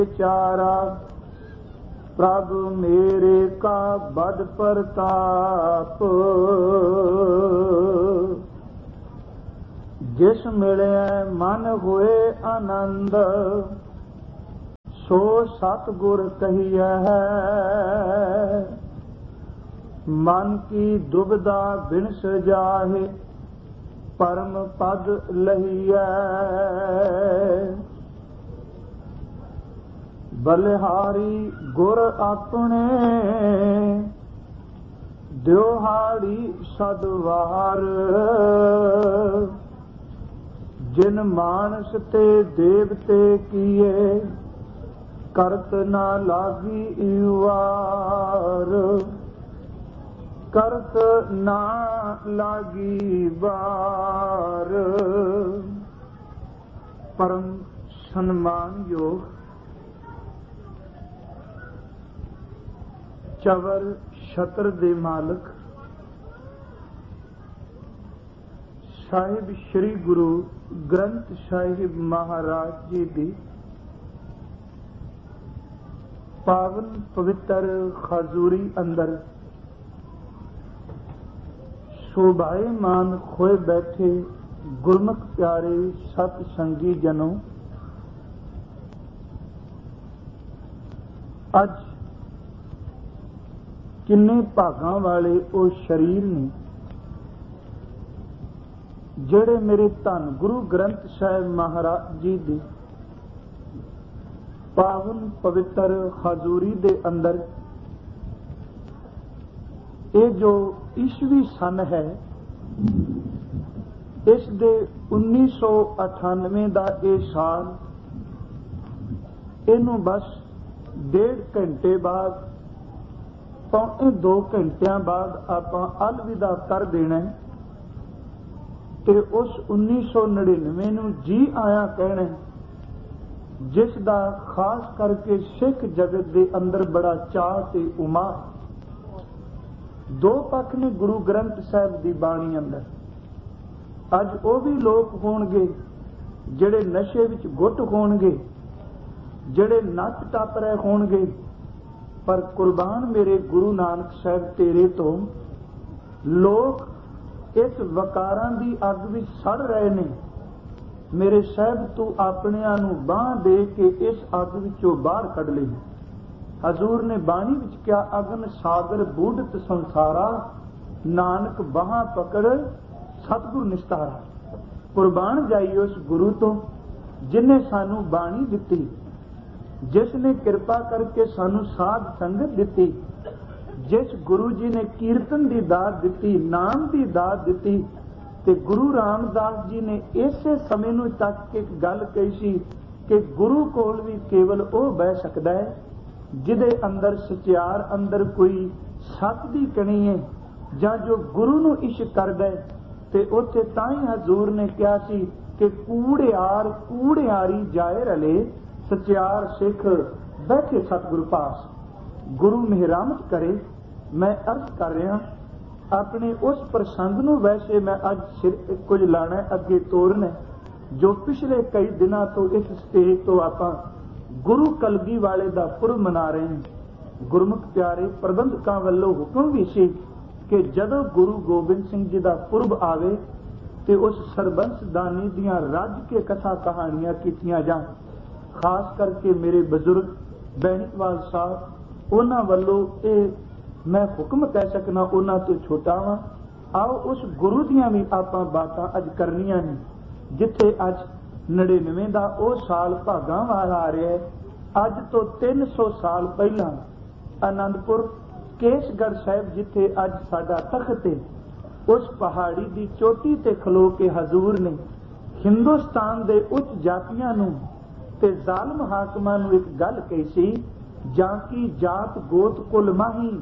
चारा प्रभ मेरे का बड़ प्रताप। जिस मिले मन हुए आनंद सो सतगुर कहिए है। मन की दुविधा बिनस जाहे परम पद लहिए। बलिहारी गुर अपने दिहाड़ी सदवार। जिन मानस ते देवते किए करत ना लागी वार। करत ना लागी बार। परम सम्मान योग चवर छत्र दे मालक साहिब श्री गुरु ग्रंथ साहिब महाराज जी दी पावन पवित्र खजूरी अंदर शोभायमान खोए बैठे गुरमुख प्यारे सत संगी जनों, अज किन्ने भागां वाले वो शरीर ने जेड़े मेरे धन गुरु ग्रंथ साहिब महाराज जी दी पावन पवित्र हजूरी दे अंदर ये जो ईस्वी सन है इस दे 1998 दा ये साल इनू बस 1.5 घंटे बाद पौने 2 घंटिया बाद आपां अलविदा कर देना ते उस 1999 नूं जी आया कहना जिस दा खास करके सिख जगत दे अंदर बड़ा चाह ते उमा। दो पक्ष ने गुरु ग्रंथ साहिब दी बाणी अंदर। अज वो भी लोग होणगे जिहड़े नशे विच गुट होणगे, जिहड़े नच टप रहे होणगे, पर कुर्बान मेरे गुरु नानक साहिब तेरे तो लोग इस वकारां दी अग विच सड़ रहे ने। मेरे साहिब तू अपनिआं नूं बांह दे के इस अग विचों बाहर कढ ले। हजूर ने बाणी विच क्या अगन सागर बूढ़त संसारा नानक बाहां पकड़ सतगुर निस्तारा। कुर्बान जाइए उस गुरु तो जिन्हें सानू बाणी दिती, जिसने कृपा करके सानू साध संगत दिती, जिस गुरु जी ने कीर्तन की दात दिती, नाम की दात दिती। ते गुरु रामदास जी ने इसे समय नूं तक एक गल कही सी कि गुरु कोल भी केवल वो बह सकता है जिदे अंदर सचियार अंदर कोई सत दी कणी है जां जो गुरु नूं इश्क करदा है। ते उत्थे तां ही हजूर ने कहा सी कि कूड़ियार कूड़ियारी जाए रले सचियार सिख बैठे सतगुरु पास। गुरु मेहरामत करे। मैं अर्ज कर रहा अपने उस प्रसंग नूं। वैसे मैं अज सिर कुछ लाना अगे तोरना जो पिछले कई दिनों तो इस स्टेज तो आपां गुरु कलगी वाले दा पुरब मना रहे हैं। गुरमुख प्यारे प्रबंधकां वल्लों हुक्म भी सी कि जदों गुरु गोबिंद सिंह जी दा पुरब आवे ते उस सरबंस दानी दियां रज के कथा कहानियां कीतियां जाण। खास करके मेरे बजुर्ग बैणीवाल साहब उन्हां वल्लों ये मैं हुक्म कह सकना, उन्हां तो छोटा वां। आओ उस गुरु दियां भी आपां बातां अज करनियां ने जिथे अज 99 दा ਉਹ साल भागां वाल आ रहा है। अज तो 300 साल पहला आनंदपुर केसगढ़ साहिब जिथे अज साडा तख्त है उस पहाड़ी की चोटी ते खलो के हजूर ने हिंदुस्तान दे उच्च जातियां नूं ते जालम हाकमां नूं एक गल कही सी, जां की जात गोत कुल माही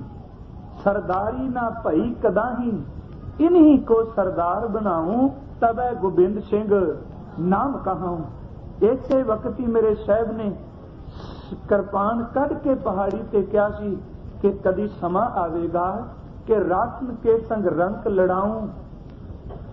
सरदारी ना भई कदाही, इन्हीं को सरदार बनाऊं तबै गोबिंद सिंह नाम कहाऊं। इसे वक्त ही मेरे साहब ने कृपान कढ़ के पहाड़ी ते क्या सी कि कदी समा आवेगा कि राखन के संग रंक लड़ाऊं,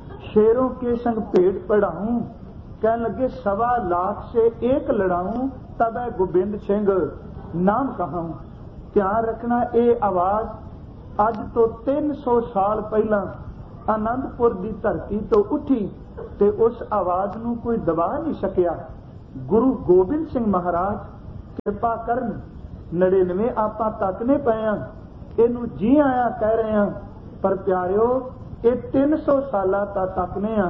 शेरों के संग पेट पढ़ाऊं। कह लगे 1.25 लाख से एक लड़ाऊं, तब है गोबिंद सिंह नाम कहां। ध्यान रखना, ये आवाज अज तो 300 साल पहला आनंदपुर की धरती तो उठी ते उस आवाज नूं कोई दबा नहीं सकिया। गुरु गोबिंद सिंह महाराज कृपा करन। 99 आपां तकने पे हां, इनू जी आया कह रहे हैं, पर प्यारिओ ये 300 साल तकने हां,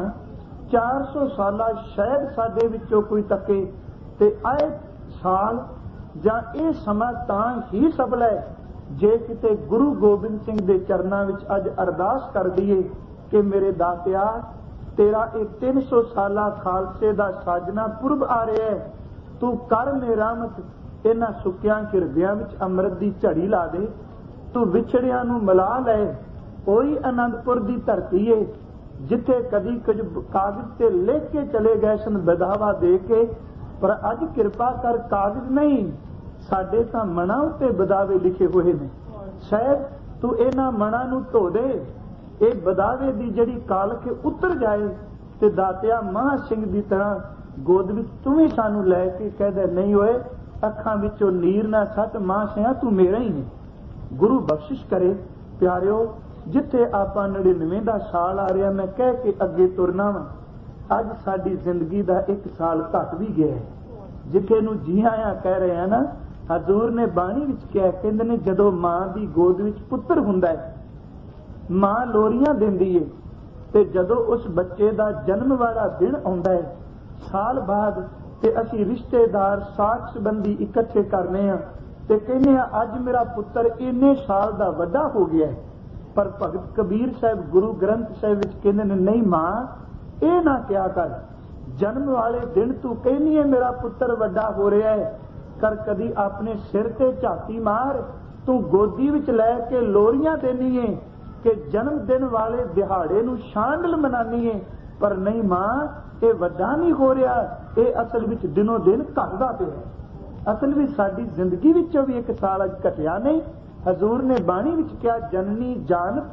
400 साल शायद साडे विचों कोई तके ते आए साल जां ये समा तां ही सफल है जे किते गुरु गोबिंद सिंह दे चरनां विच अज अरदास कर दईए कि मेरे दातिया तेरा ये 300 साल खालसे दा साजना पुरब आ रहा है, तू कर मेरामत इन्हां सुक्कियां हिरदियां विच अमृत दी झड़ी ला दे, तू विछड़ियां नूं मिला लै। ओही आनंदपुर दी धरती है जिथे कदी कुछ कागज ते लिख के चले गए सन बधावा दे के, पर अज कृपा कर कागज नहीं, साडे तां मनां उत्ते बदावे लिखे हुए ने। शायद तू इन्हां मनां नूं धो दे, ये बदावे दी जड़ी कालख उतर जाए ते दातिया महा सिंह दी तरह गोद विच तू भी सानू लैके कह दे, नहीं होए अखां विचों नीर ना सट, मां सिया तू मेरा ही है। गुरु बख्शिश करे प्यारिओ, जिथे आपां 99 दा साल आ रहा, मैं कह के अगे तुरना वा, अज साडी जिंदगी दा 1 साल घट भी गया है। जिथे नूं जी आया कह रहे हैं ना, हजूर ने बाणी विच कहा, कहंदे ने जदों मां दी गोद विच पुत्र हुंदा है, मां लोरियां दिंदी है, ते जदों उस बच्चे दा जन्म वाला दिन आउंदा है, साल बाद ते असीं रिश्तेदार साख संबंधी इकट्ठे करने आ ते कहने आ अज मेरा पुत्र इन्ने साल दा वड्डा हो गया है। पर भगत कबीर साहब गुरु ग्रंथ साहिब विच कहंदे ने, नहीं मां ये ना क्या कर, जन्म वाले दिन तू कहनी है मेरा पुत्र वड्डा हो रहा है, कर कदी अपने सिर ते झाती मार, तू गोदी विच लै के लोरियां देनी है कि जन्म दिन वाले दिहाड़े नूं शामिल मनानी है। पर नहीं मां, ये वड्डा नहीं हो रहा, ये असल विच दिनों दिन घटदा पिया। असल विच साडी जिंदगी विचों भी 1 साल अज घटिया नहीं। हजूर ने बाणी विच कहा, जननी जानत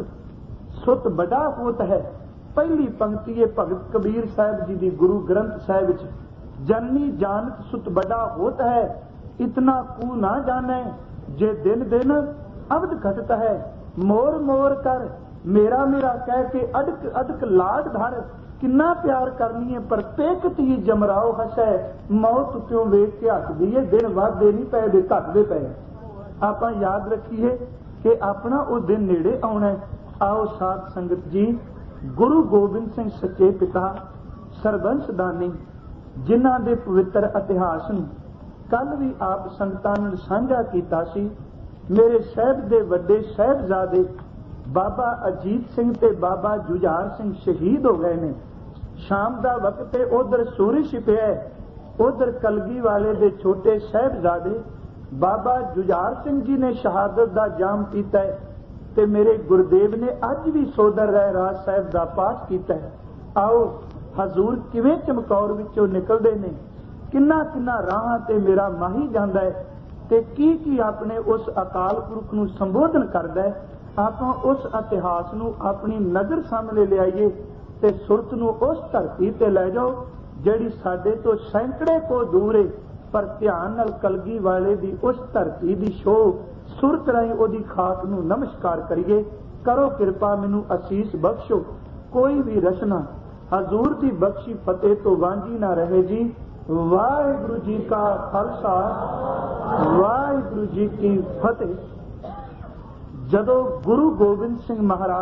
सुत बड़ा होत है। पहली पंक्ति है भगत कबीर साहब जी दी गुरु ग्रंथ साहिब विच, जननी जानत सुत बड़ा होत है, इतना कू ना जाने जे दिन दिन अवध घटता है। मोर मोर कर मेरा मेरा कह के अडक अडक लाड धर, किन्ना प्यार करनी है, पर पेकत ही जमराओ हसै, मौत क्यों वेख के हसदी है, दिन वधदे नहीं पए दे घटदे पए। आपां याद रखिए कि अपना वो दिन नेड़े आउणा है। आओ साध संगत जी, गुरु गोबिंद सिंह सच्चे पिता सरबंस दानी जिन्हां दे पवित्र इतिहास नूं कल भी आप संगतां नाल साझा कीता सी। मेरे साहिब दे वड्डे साहिबजादे बाबा अजीत सिंह ते बाबा जुझार सिंह शहीद हो गए ने। शाम दा वक्त है, उधर सूरज छिपिया है, उधर कलगी वाले दे छोटे साहिबजादे बाबा जुझार सिंह जी ने शहादत दा जाम पीता है, ते मेरे गुरुदेव ने अज भी सोदर राय राज साहिब दा पाठ कीता है। आओ हजूर किवें चमकौर विचों निकलदे ने, किन्ना किन्ना राहां ते मेरा माही जांदा है, ते की अपने उस अकाल पुरख नूं संबोधन करदा है। आपां उस इतिहास नूं अपनी नज़र सामने लियाईए ते सुरत नूं उस धरती ते लै जाओ जिहड़ी साडे तो सैकड़े को दूर है, पर ध्यान नाल कलगी वाले दी उस धरती दी शोह सुरत राही ओदी खाक नूं नमस्कार करिए। करो कृपा मैनूं असीस बख्शो, कोई भी रचना हजूर दी बख्शी फतेह तो वांझी ना रहे जी। वाहिगुरू जी का खालसा, वाहिगुरू जी की फतेह। जदों गुरु गोबिंद सिंह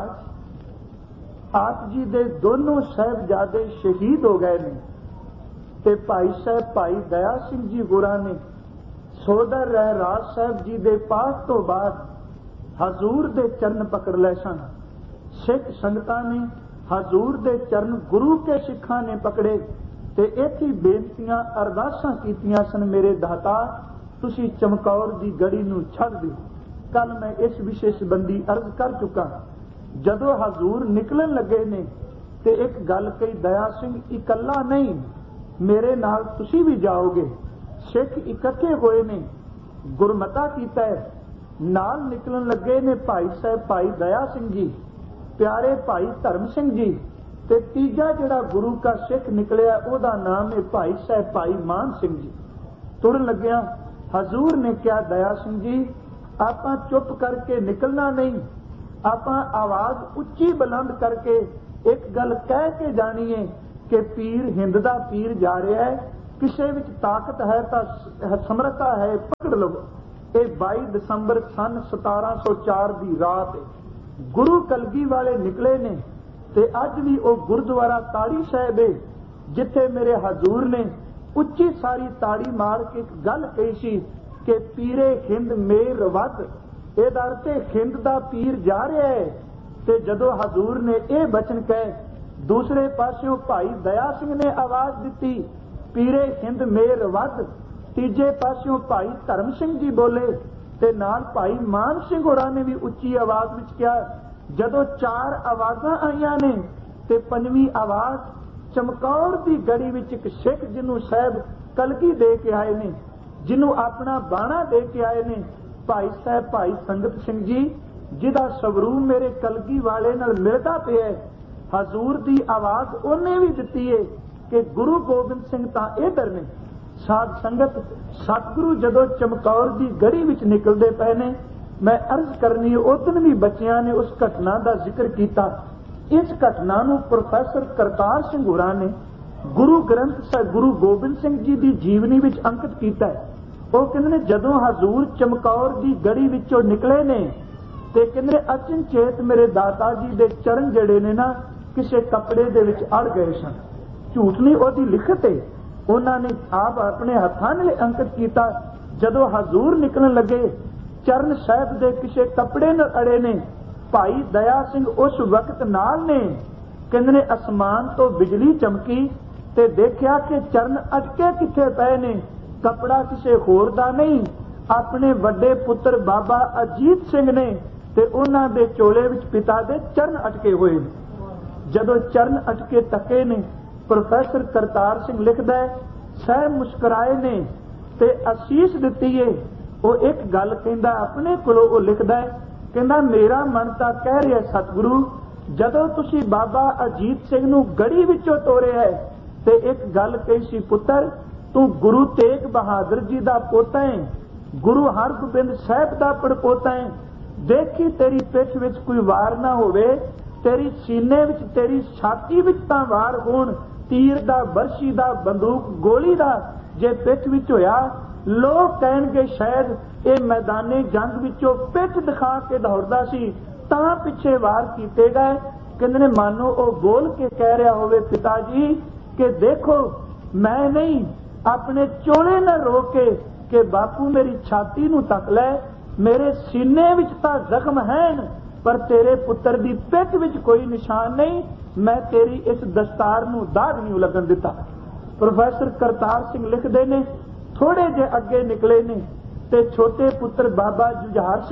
महाराज आप जी दे दोनों साहिबजादे शहीद हो गए ने, ते भाई साहब भाई दया सिंह जी गुरा ने सोदर राय राज साहब जी दे पाठ तो बाद हजूर दे चरण पकड़ ले सन। सिख संगतां ने हजूर दे चरण गुरु के सिखां ने पकड़े ते इत्थे बेनतियां अरदासां कीतियां सन, मेरे दाता तुसी चमकौर दी गड़ी नूं छड्ड दिओ। कल मैं इस विषय संबंधी अर्ज कर चुका। जदों हजूर निकलन लगे ने ते एक गल कही, दया सिंह इकल्ला नहीं, मेरे नाल तुसी भी जाओगे। सिख इकट्ठे होए ने, गुरमता कीता है, नाल निकलन लगे ने भाई साहब भाई दया सिंह जी, प्यारे भाई धर्म सिंह जी, ते तीजा जिहड़ा गुरु का सिख निकलिया ओदा नाम है भाई साहब भाई मान सिंह जी। तुरन लग्या हजूर ने क्या दया सिंह जी आपां चुप करके निकलना नहीं, आपां आवाज उच्ची बुलंद करके एक गल कह के जानी है कि पीर हिंद दा पीर जा रहा है, किसे विच ताकत है तां समर्था है, पकड़ लो। ये 22 दसंबर सन 1704 की रात गुरु कलगी वाले निकले ने ते अज भी वो गुरुद्वारा ताड़ी साहिब है जिथे मेरे हजूर ने उच्ची सारी ताड़ी मार के एक गल कही सी कि पीरे हिंद मेर वध, इहदा अर्थ हिंद दा पीर जा रहा है। ते जदों हजूर ने यह बचन कहे, दूसरे पासों भाई दया सिंह ने आवाज दी पीरे हिंद मेर वध, तीजे पासों भाई धर्म सिंह जी बोले ते नाल भाई मान सिंह होरां ने भी उच्ची आवाज विच कहा। जदों 4 आवाज़ां आईयां ने ते पंजवीं आवाज चमकौर की गड़ी विच एक सिख जिन्हों साहब कलगी दे के आए ने, जिन्हों अपना बाणा दे के आए ने, भाई साहब भाई संगत सिंह जी, जिहदा सबरूह मेरे कलगी वाले नाल मिलदा पिया है। हजूर की आवाज उन्हें भी दिती है कि गुरु गोबिंद सिंह तां इधर ने। साध संगत सतगुरु जदों चमकौर की गड़ी विच निकलते पे ने, मैं अर्ज करनी उदन भी बच्चियां ने उस घटना का जिक्र किया। इस घटना नूं प्रोफैसर करतार सिंह होरां ने गुरु ग्रंथ साहिब गुरु गोबिंद सिंह जी की जीवनी विच अंकित किया है। वो कहंदे ने जदों हजूर चमकौर की गड़ी विचों निकले ने ते कहंदे अचनचेत मेरे दाता जी दे चरण जड़े ने ना किसी कपड़े दे विच अड़ गए सन। झूठ नहीं ओदी लिखत है, उन्होंने आप अपने हत्थां नाल अंकित किया। जदों हजूर निकलन लगे चरण साहिब दे किसी कपड़े नाल अड़े ने। भाई दया सिंह उस वक्त नाल ने, कहंदे ने आसमान तो बिजली चमकी ते देखिया कि चरण अटके किथे पे ने, कपड़ा किसी होर दा नहीं, अपने वड्डे पुत्र बाबा अजीत सिंह ने ते उन्हां दे चोले विच पिता दे चरण अटके हुए ने। जदों चरण अटके तके ने, प्रोफैसर करतार सिंह लिखदा है, सह मुस्कुराए ने ते असीस दिती है। वो एक गल कहंदा अपने कोलों वो लिखदा है, कहंदा मेरा मन तां कह रहा सतगुरु जदों तुसीं बाबा अजीत सिंह नूं गड़ी विचों तोरे है ते एक गल कही सी, पुत्र तू गुरु तेग बहादुर जी दा पोता है, गुरु हरगोबिंद साहिब दा पड़पोता है। देखी तेरी पिठ विच कोई वार ना होवे, तेरी सीने विच तेरी छाती विच तां वार होण, तीर दा बरछी दा बंदूक गोली दा जे पिठ विच होया, लोग कहणगे शायद ये मैदाने जंग विचों पिठ दिखा के दौड़दा सी तां पिछे वार कीते गए। कहंदे ने मानो वो बोल के कह रहा होवे पिताजी कि देखो मैं नहीं, अपने चोले न रोके कि बापू मेरी छाती नूं तक लै, मेरे सीने विच तां जख्म हैं पर तेरे पुत्र दी पिठ विच कोई निशान नहीं, मैं तेरी इस दस्तार नूं दाग नहीं लगन दिता। प्रोफैसर करतार सिंह लिखदे ने थोड़े जे अगे निकले ने ते छोटे पुत्र बाबा जुझार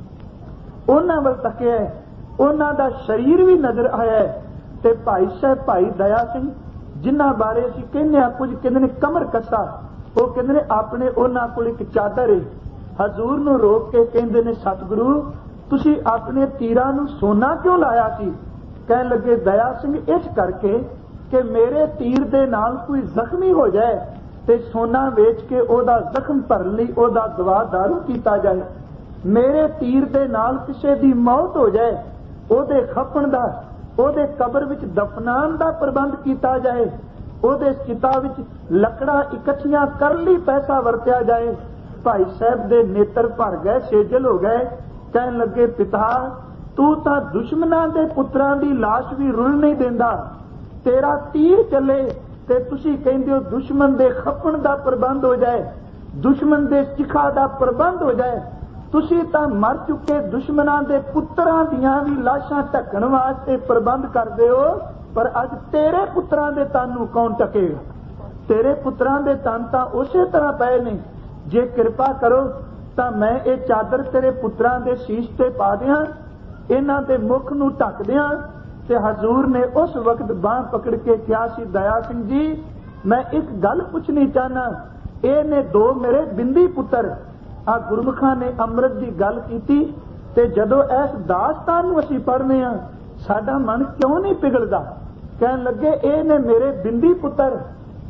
सिंह उन्हां वल तकिया, उन्हां दा शरीर भी नजर आया ते भाई साहब भाई दया सिंह जिन्हां बारे असीं कहने कुछ कहंदे ने कमर कसा, वो कहंदे ने अपने उन्हां कोल एक चादर है। हजूर नूं रोक के कहंदे ने सतगुरु तुसीं अपने तीरां नूं सोना क्यों लाया सी? कहण लगे दया सिंह इस करके कि मेरे तीर दे नाल कोई जख्मी हो जाए ते सोना वेच के ओदा जख्म भरन लई ओदा दवा दारू कीता जाए, मेरे तीर दे नाल किसे दी मौत हो जाए ओदे खपण दा ओदे कबर विच दफनान दा प्रबंध कीता जाए, ओदे चिता विच लकड़ा इकट्ठियां कर लई पैसा वरत्या जाए। भाई साहब दे नेत्र भर गए, सेजल हो गए, कहण लगे पिता तू तां दुश्मनां दे पुत्रां दी लाश भी रुल नहीं देंदा, तेरा तीर चले ते तुसीं कहंदे हो दुश्मन दे खपण दा प्रबंध हो जाए, दुश्मन दे चिखा दा प्रबंध हो जाए। तुसीं तां मर चुके दुश्मनां दे पुत्रां दियां भी लाशां ढकण वास्ते प्रबंध करदे हो, पर अज तेरे पुत्रां दे तन नूं कौन ढकेगा? तेरे पुत्रां दे तन तां उसे तरह पए ने, जे किरपा करो तां मैं ये चादर तेरे पुत्रां दे शीश ते पा दियां, इन्हां दे मुख नूं ढक दियां। ते हजूर ने उस वक्त बांह पकड़ के कहा सी दया सिंह जी मैं एक गल पूछनी चाहना, ये ने 2 मेरे बिंदी पुत्र। आ गुरमुखां ने अमृत की गल की ते जदों इस दास्तान नूं असीं पढ़ने आ साडा मन क्यों नहीं पिघलदा? कहण लगे ये ने मेरे बिंदी पुत्र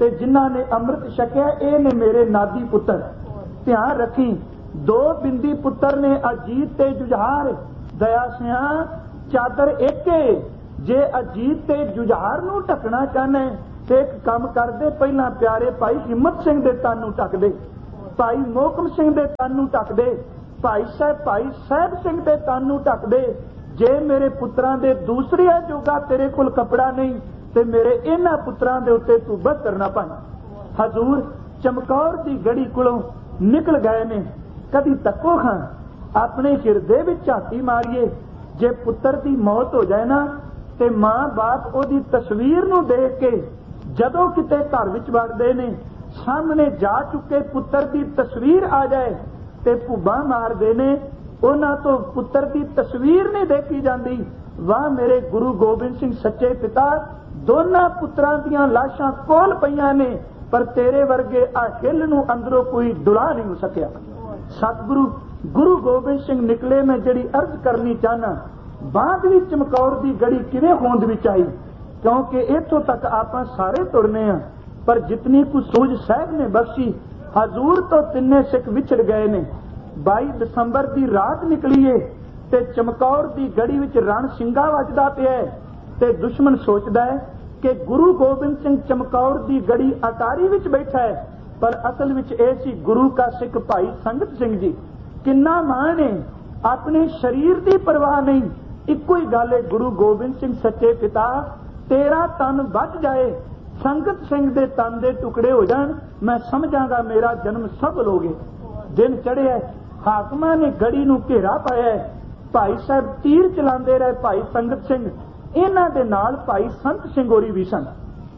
ते जिन्हां ने अमृत छकिया ये ने मेरे नादी पुत्र। ध्यान रखी, 2 बिंदी पुत्र ने अजीत ते जुझार। दया सिया चादर एक जे अजीत ते जुझार नूं ढकना चाहना ते एक काम करदे, पहला प्यारे भाई हिम्मत सिंह दे तन नूं ढक दे, भाई मोहकम सिंह दे तन नूं ढक दे, भाई साहब सिंह दे तन नूं ढक दे। जे मेरे पुत्रां दे दूसरे जोगा तेरे कोल कपड़ा नहीं ते मेरे इन्हां पुत्रां दे उत्ते तू बस्तर ना पाई। हजूर चमकौर दी गड़ी कोलों निकल गए ने। कदी तको खां अपने हिरदे विच झाती मारिए, जे पुत्र दी मौत हो जाए ना ते मां बाप ओदी तस्वीर नूं देख के जदों किते घर विच वड़दे ने, सामने जा चुके पुत्र दी तस्वीर आ जाए ते भुब्बा मारदे ने, उन्हां तो पुत्र दी तस्वीर नहीं देखी जाती। वाह मेरे गुरु गोबिंद सिंह सच्चे पिता, दोनों पुत्रां दियां लाशां कोल पईयां ने, पर तेरे वर्गे आ हिल नूं अंदरों कोई डुला नहीं हो सकिया। सतगुरु गुरु गोबिंद सिंह निकले, मैं जड़ी अर्ज करनी चाहना, बाद भी चमकौर दी गड़ी किवें होंद विच आई, क्योंकि इत्थों तक आपां सारे तुरने आ, पर जितनी कुछ सूझ साहब ने बख्शी, हजूर तो तिन्ने सिख विछड़ गए ने। 22 दिसंबर दी रात निकली है ते चमकौर दी गड़ी विच रण सिंगा वजदा पिया है ते दुश्मन सोचदा है कि गुरु गोबिंद सिंह चमकौर दी गड़ी अटारी विच बैठा है, पर असल विच ए सी गुरु का सिख भाई संगत सिंह जी। किन्ना मान है, अपने शरीर की परवाह नहीं, इको ही गल है, गुरु गोबिंद सिंह सच्चे पिता तेरा तन बच जाए, संगत सिंह दे तन दे टुकड़े हो जान, मैं समझांगा मेरा जन्म सफल हो गया। दिन चढ़िया, हाकमां ने गड़ी नूं घेरा पाया है, भाई साहब तीर चलाते रहे, भाई संगत सिंह इन्हां दे नाल भाई संत सिंह होरी भी सन।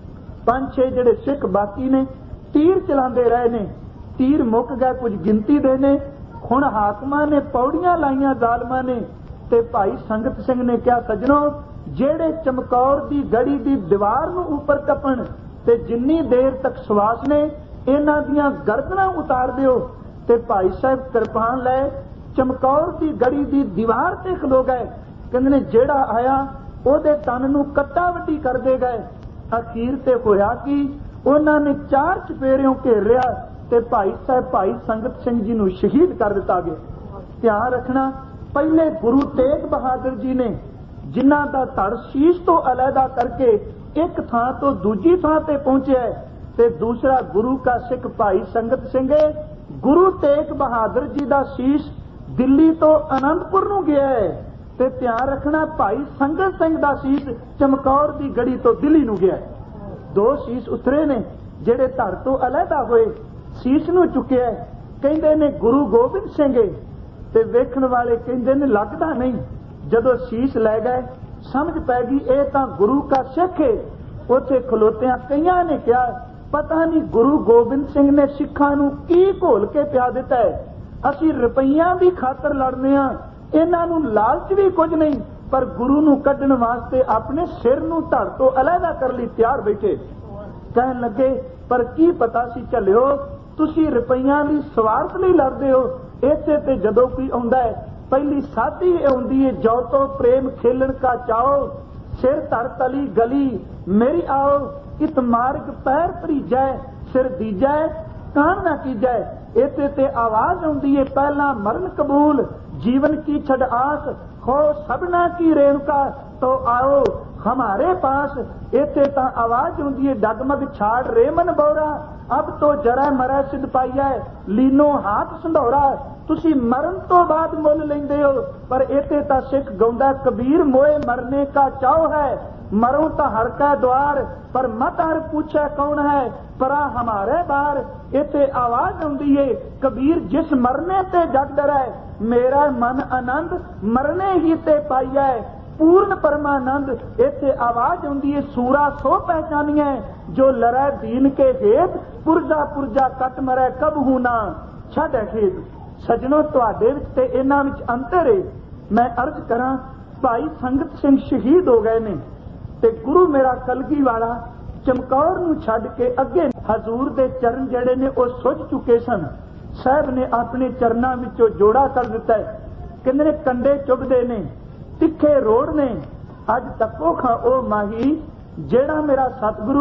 5-6 जिहड़े सिख बाकी ने तीर चलाते रहे ने, तीर मुक गए, कुछ गिनती दे ने। हुण हाकमां ने पौड़ियां लाइयां जालमां ने ते भाई संगत सिंह ने कहा, सजनों जेड़े चमकौर दी गड़ी दी दीवार नूं उपर टपण ते जिन्नी देर तक सवास ने इन्हां दियां गर्दनां उतार दिओ। ते भाई साहब किरपान लै चमकौर दी गड़ी दी दीवार ते खलो गए, कहंदे ने जेड़ा आया ओदे तन नूं कट्टा वड्डी कर दे गए। अखीर ते होया कि उन्हां ने 4 चपेरियों घेर लिया ते भाई साहब भाई संगत सिंह जी नूं शहीद कर दिता गया। ध्यान रखना, पहले गुरु तेग बहादुर जी ने जिन्हां दा धड़ शीश तो अलहदा करके एक थां तो दूजी थां ते पहुंचे, ते दूसरा गुरु का सिख भाई संगत सिंह। गुरु तेग बहादुर जी दा शीश दिल्ली तो आनंदपुर नूं गया है, ते ध्यान रखना भाई संगत सिंह दा शीश चमकौर दी गड़ी तो दिल्ली नूं गया है। 2 शीश उतरे ने जेड़े धड़ तो अलहदा होए, शीश नूं चुकिया कहंदे ने गुरु गोबिंद सिंह, ते वेखण वाले कहंदे ने लगदा नहीं। जदों शीश लै गए समझ पै गई ये तां गुरु का सिख है। उत्थे खलोतियां कईयां ने कहा, पता नहीं गुरु गोबिंद सिंह ने सिखां नूं की घोल के पिया दिता है, असीं रुपईयां दी खातर लड़ने आ, इन्हां नूं लालच भी कुछ नहीं, पर गुरु नूं कढण वास्ते अपने सिर नूं धड़ तो अलहदा कर लई तैयार बैठे। कहण लगे पर की पता सी झल्लिओ तुसीं रुपईयां दी स्वार्थ लई लड़दे हो। इत्थे ते जदों कोई आउंदा है पहली साधी आउंदी है, जो तो प्रेम खेलन का चाओ, सिर धर तली गली मेरी आओ, इत मार्ग पैर भरीजै, सिर दीजै कान ना कीजै। इत्थे ते आवाज आउंदी है, पहला मरण कबूल जीवन की छड़ आस, हो सबना की रेणुका तो आओ हमारे पास। इत्थे तां आवाज आउंदी है, डगमग छाड़ रे मन बोरा, अब तो जरा मरै सिद्ध पाइया, लीनो हाथ संधौरा। तुसी मरण तो बाद मुल लेंदे हो, पर इत्थे तां सिख गाउंदा, कबीर मोए मरने का चाव है, मरो तो हर का द्वार, पर मत हर पूछे कौन है, परा हमारे बार। इत्थे आवाज आउंदी है, कबीर जिस मरने ते जग डरै, मेरा मन आनंद मरने ही ते पाइया, पूर्ण परमानंद। इत्थे आवाज आउंदी है, सूरा सो पहचानिए, जो लड़ै दीन के हेत, पुरजा पुरजा कट मरै कबहू ना छड़े खेत। सजनों तुहाडे विच ते इन्हां विच अंतर है। मैं अर्ज करां, भाई संगत सिंह शहीद हो गए ने ते गुरु मेरा कलगी वाला चमकौर नूं छड्ड के अगे हजूर दे चरण जड़े ने वो सुझ चुके सन। साहब ने अपने चरनां विचों जोड़ा कर दिता है, कहंदे ने कंडे चुभदे ने, तिखे रोड़ ने, अज तको खां ओ माही जेड़ा मेरा सतगुरु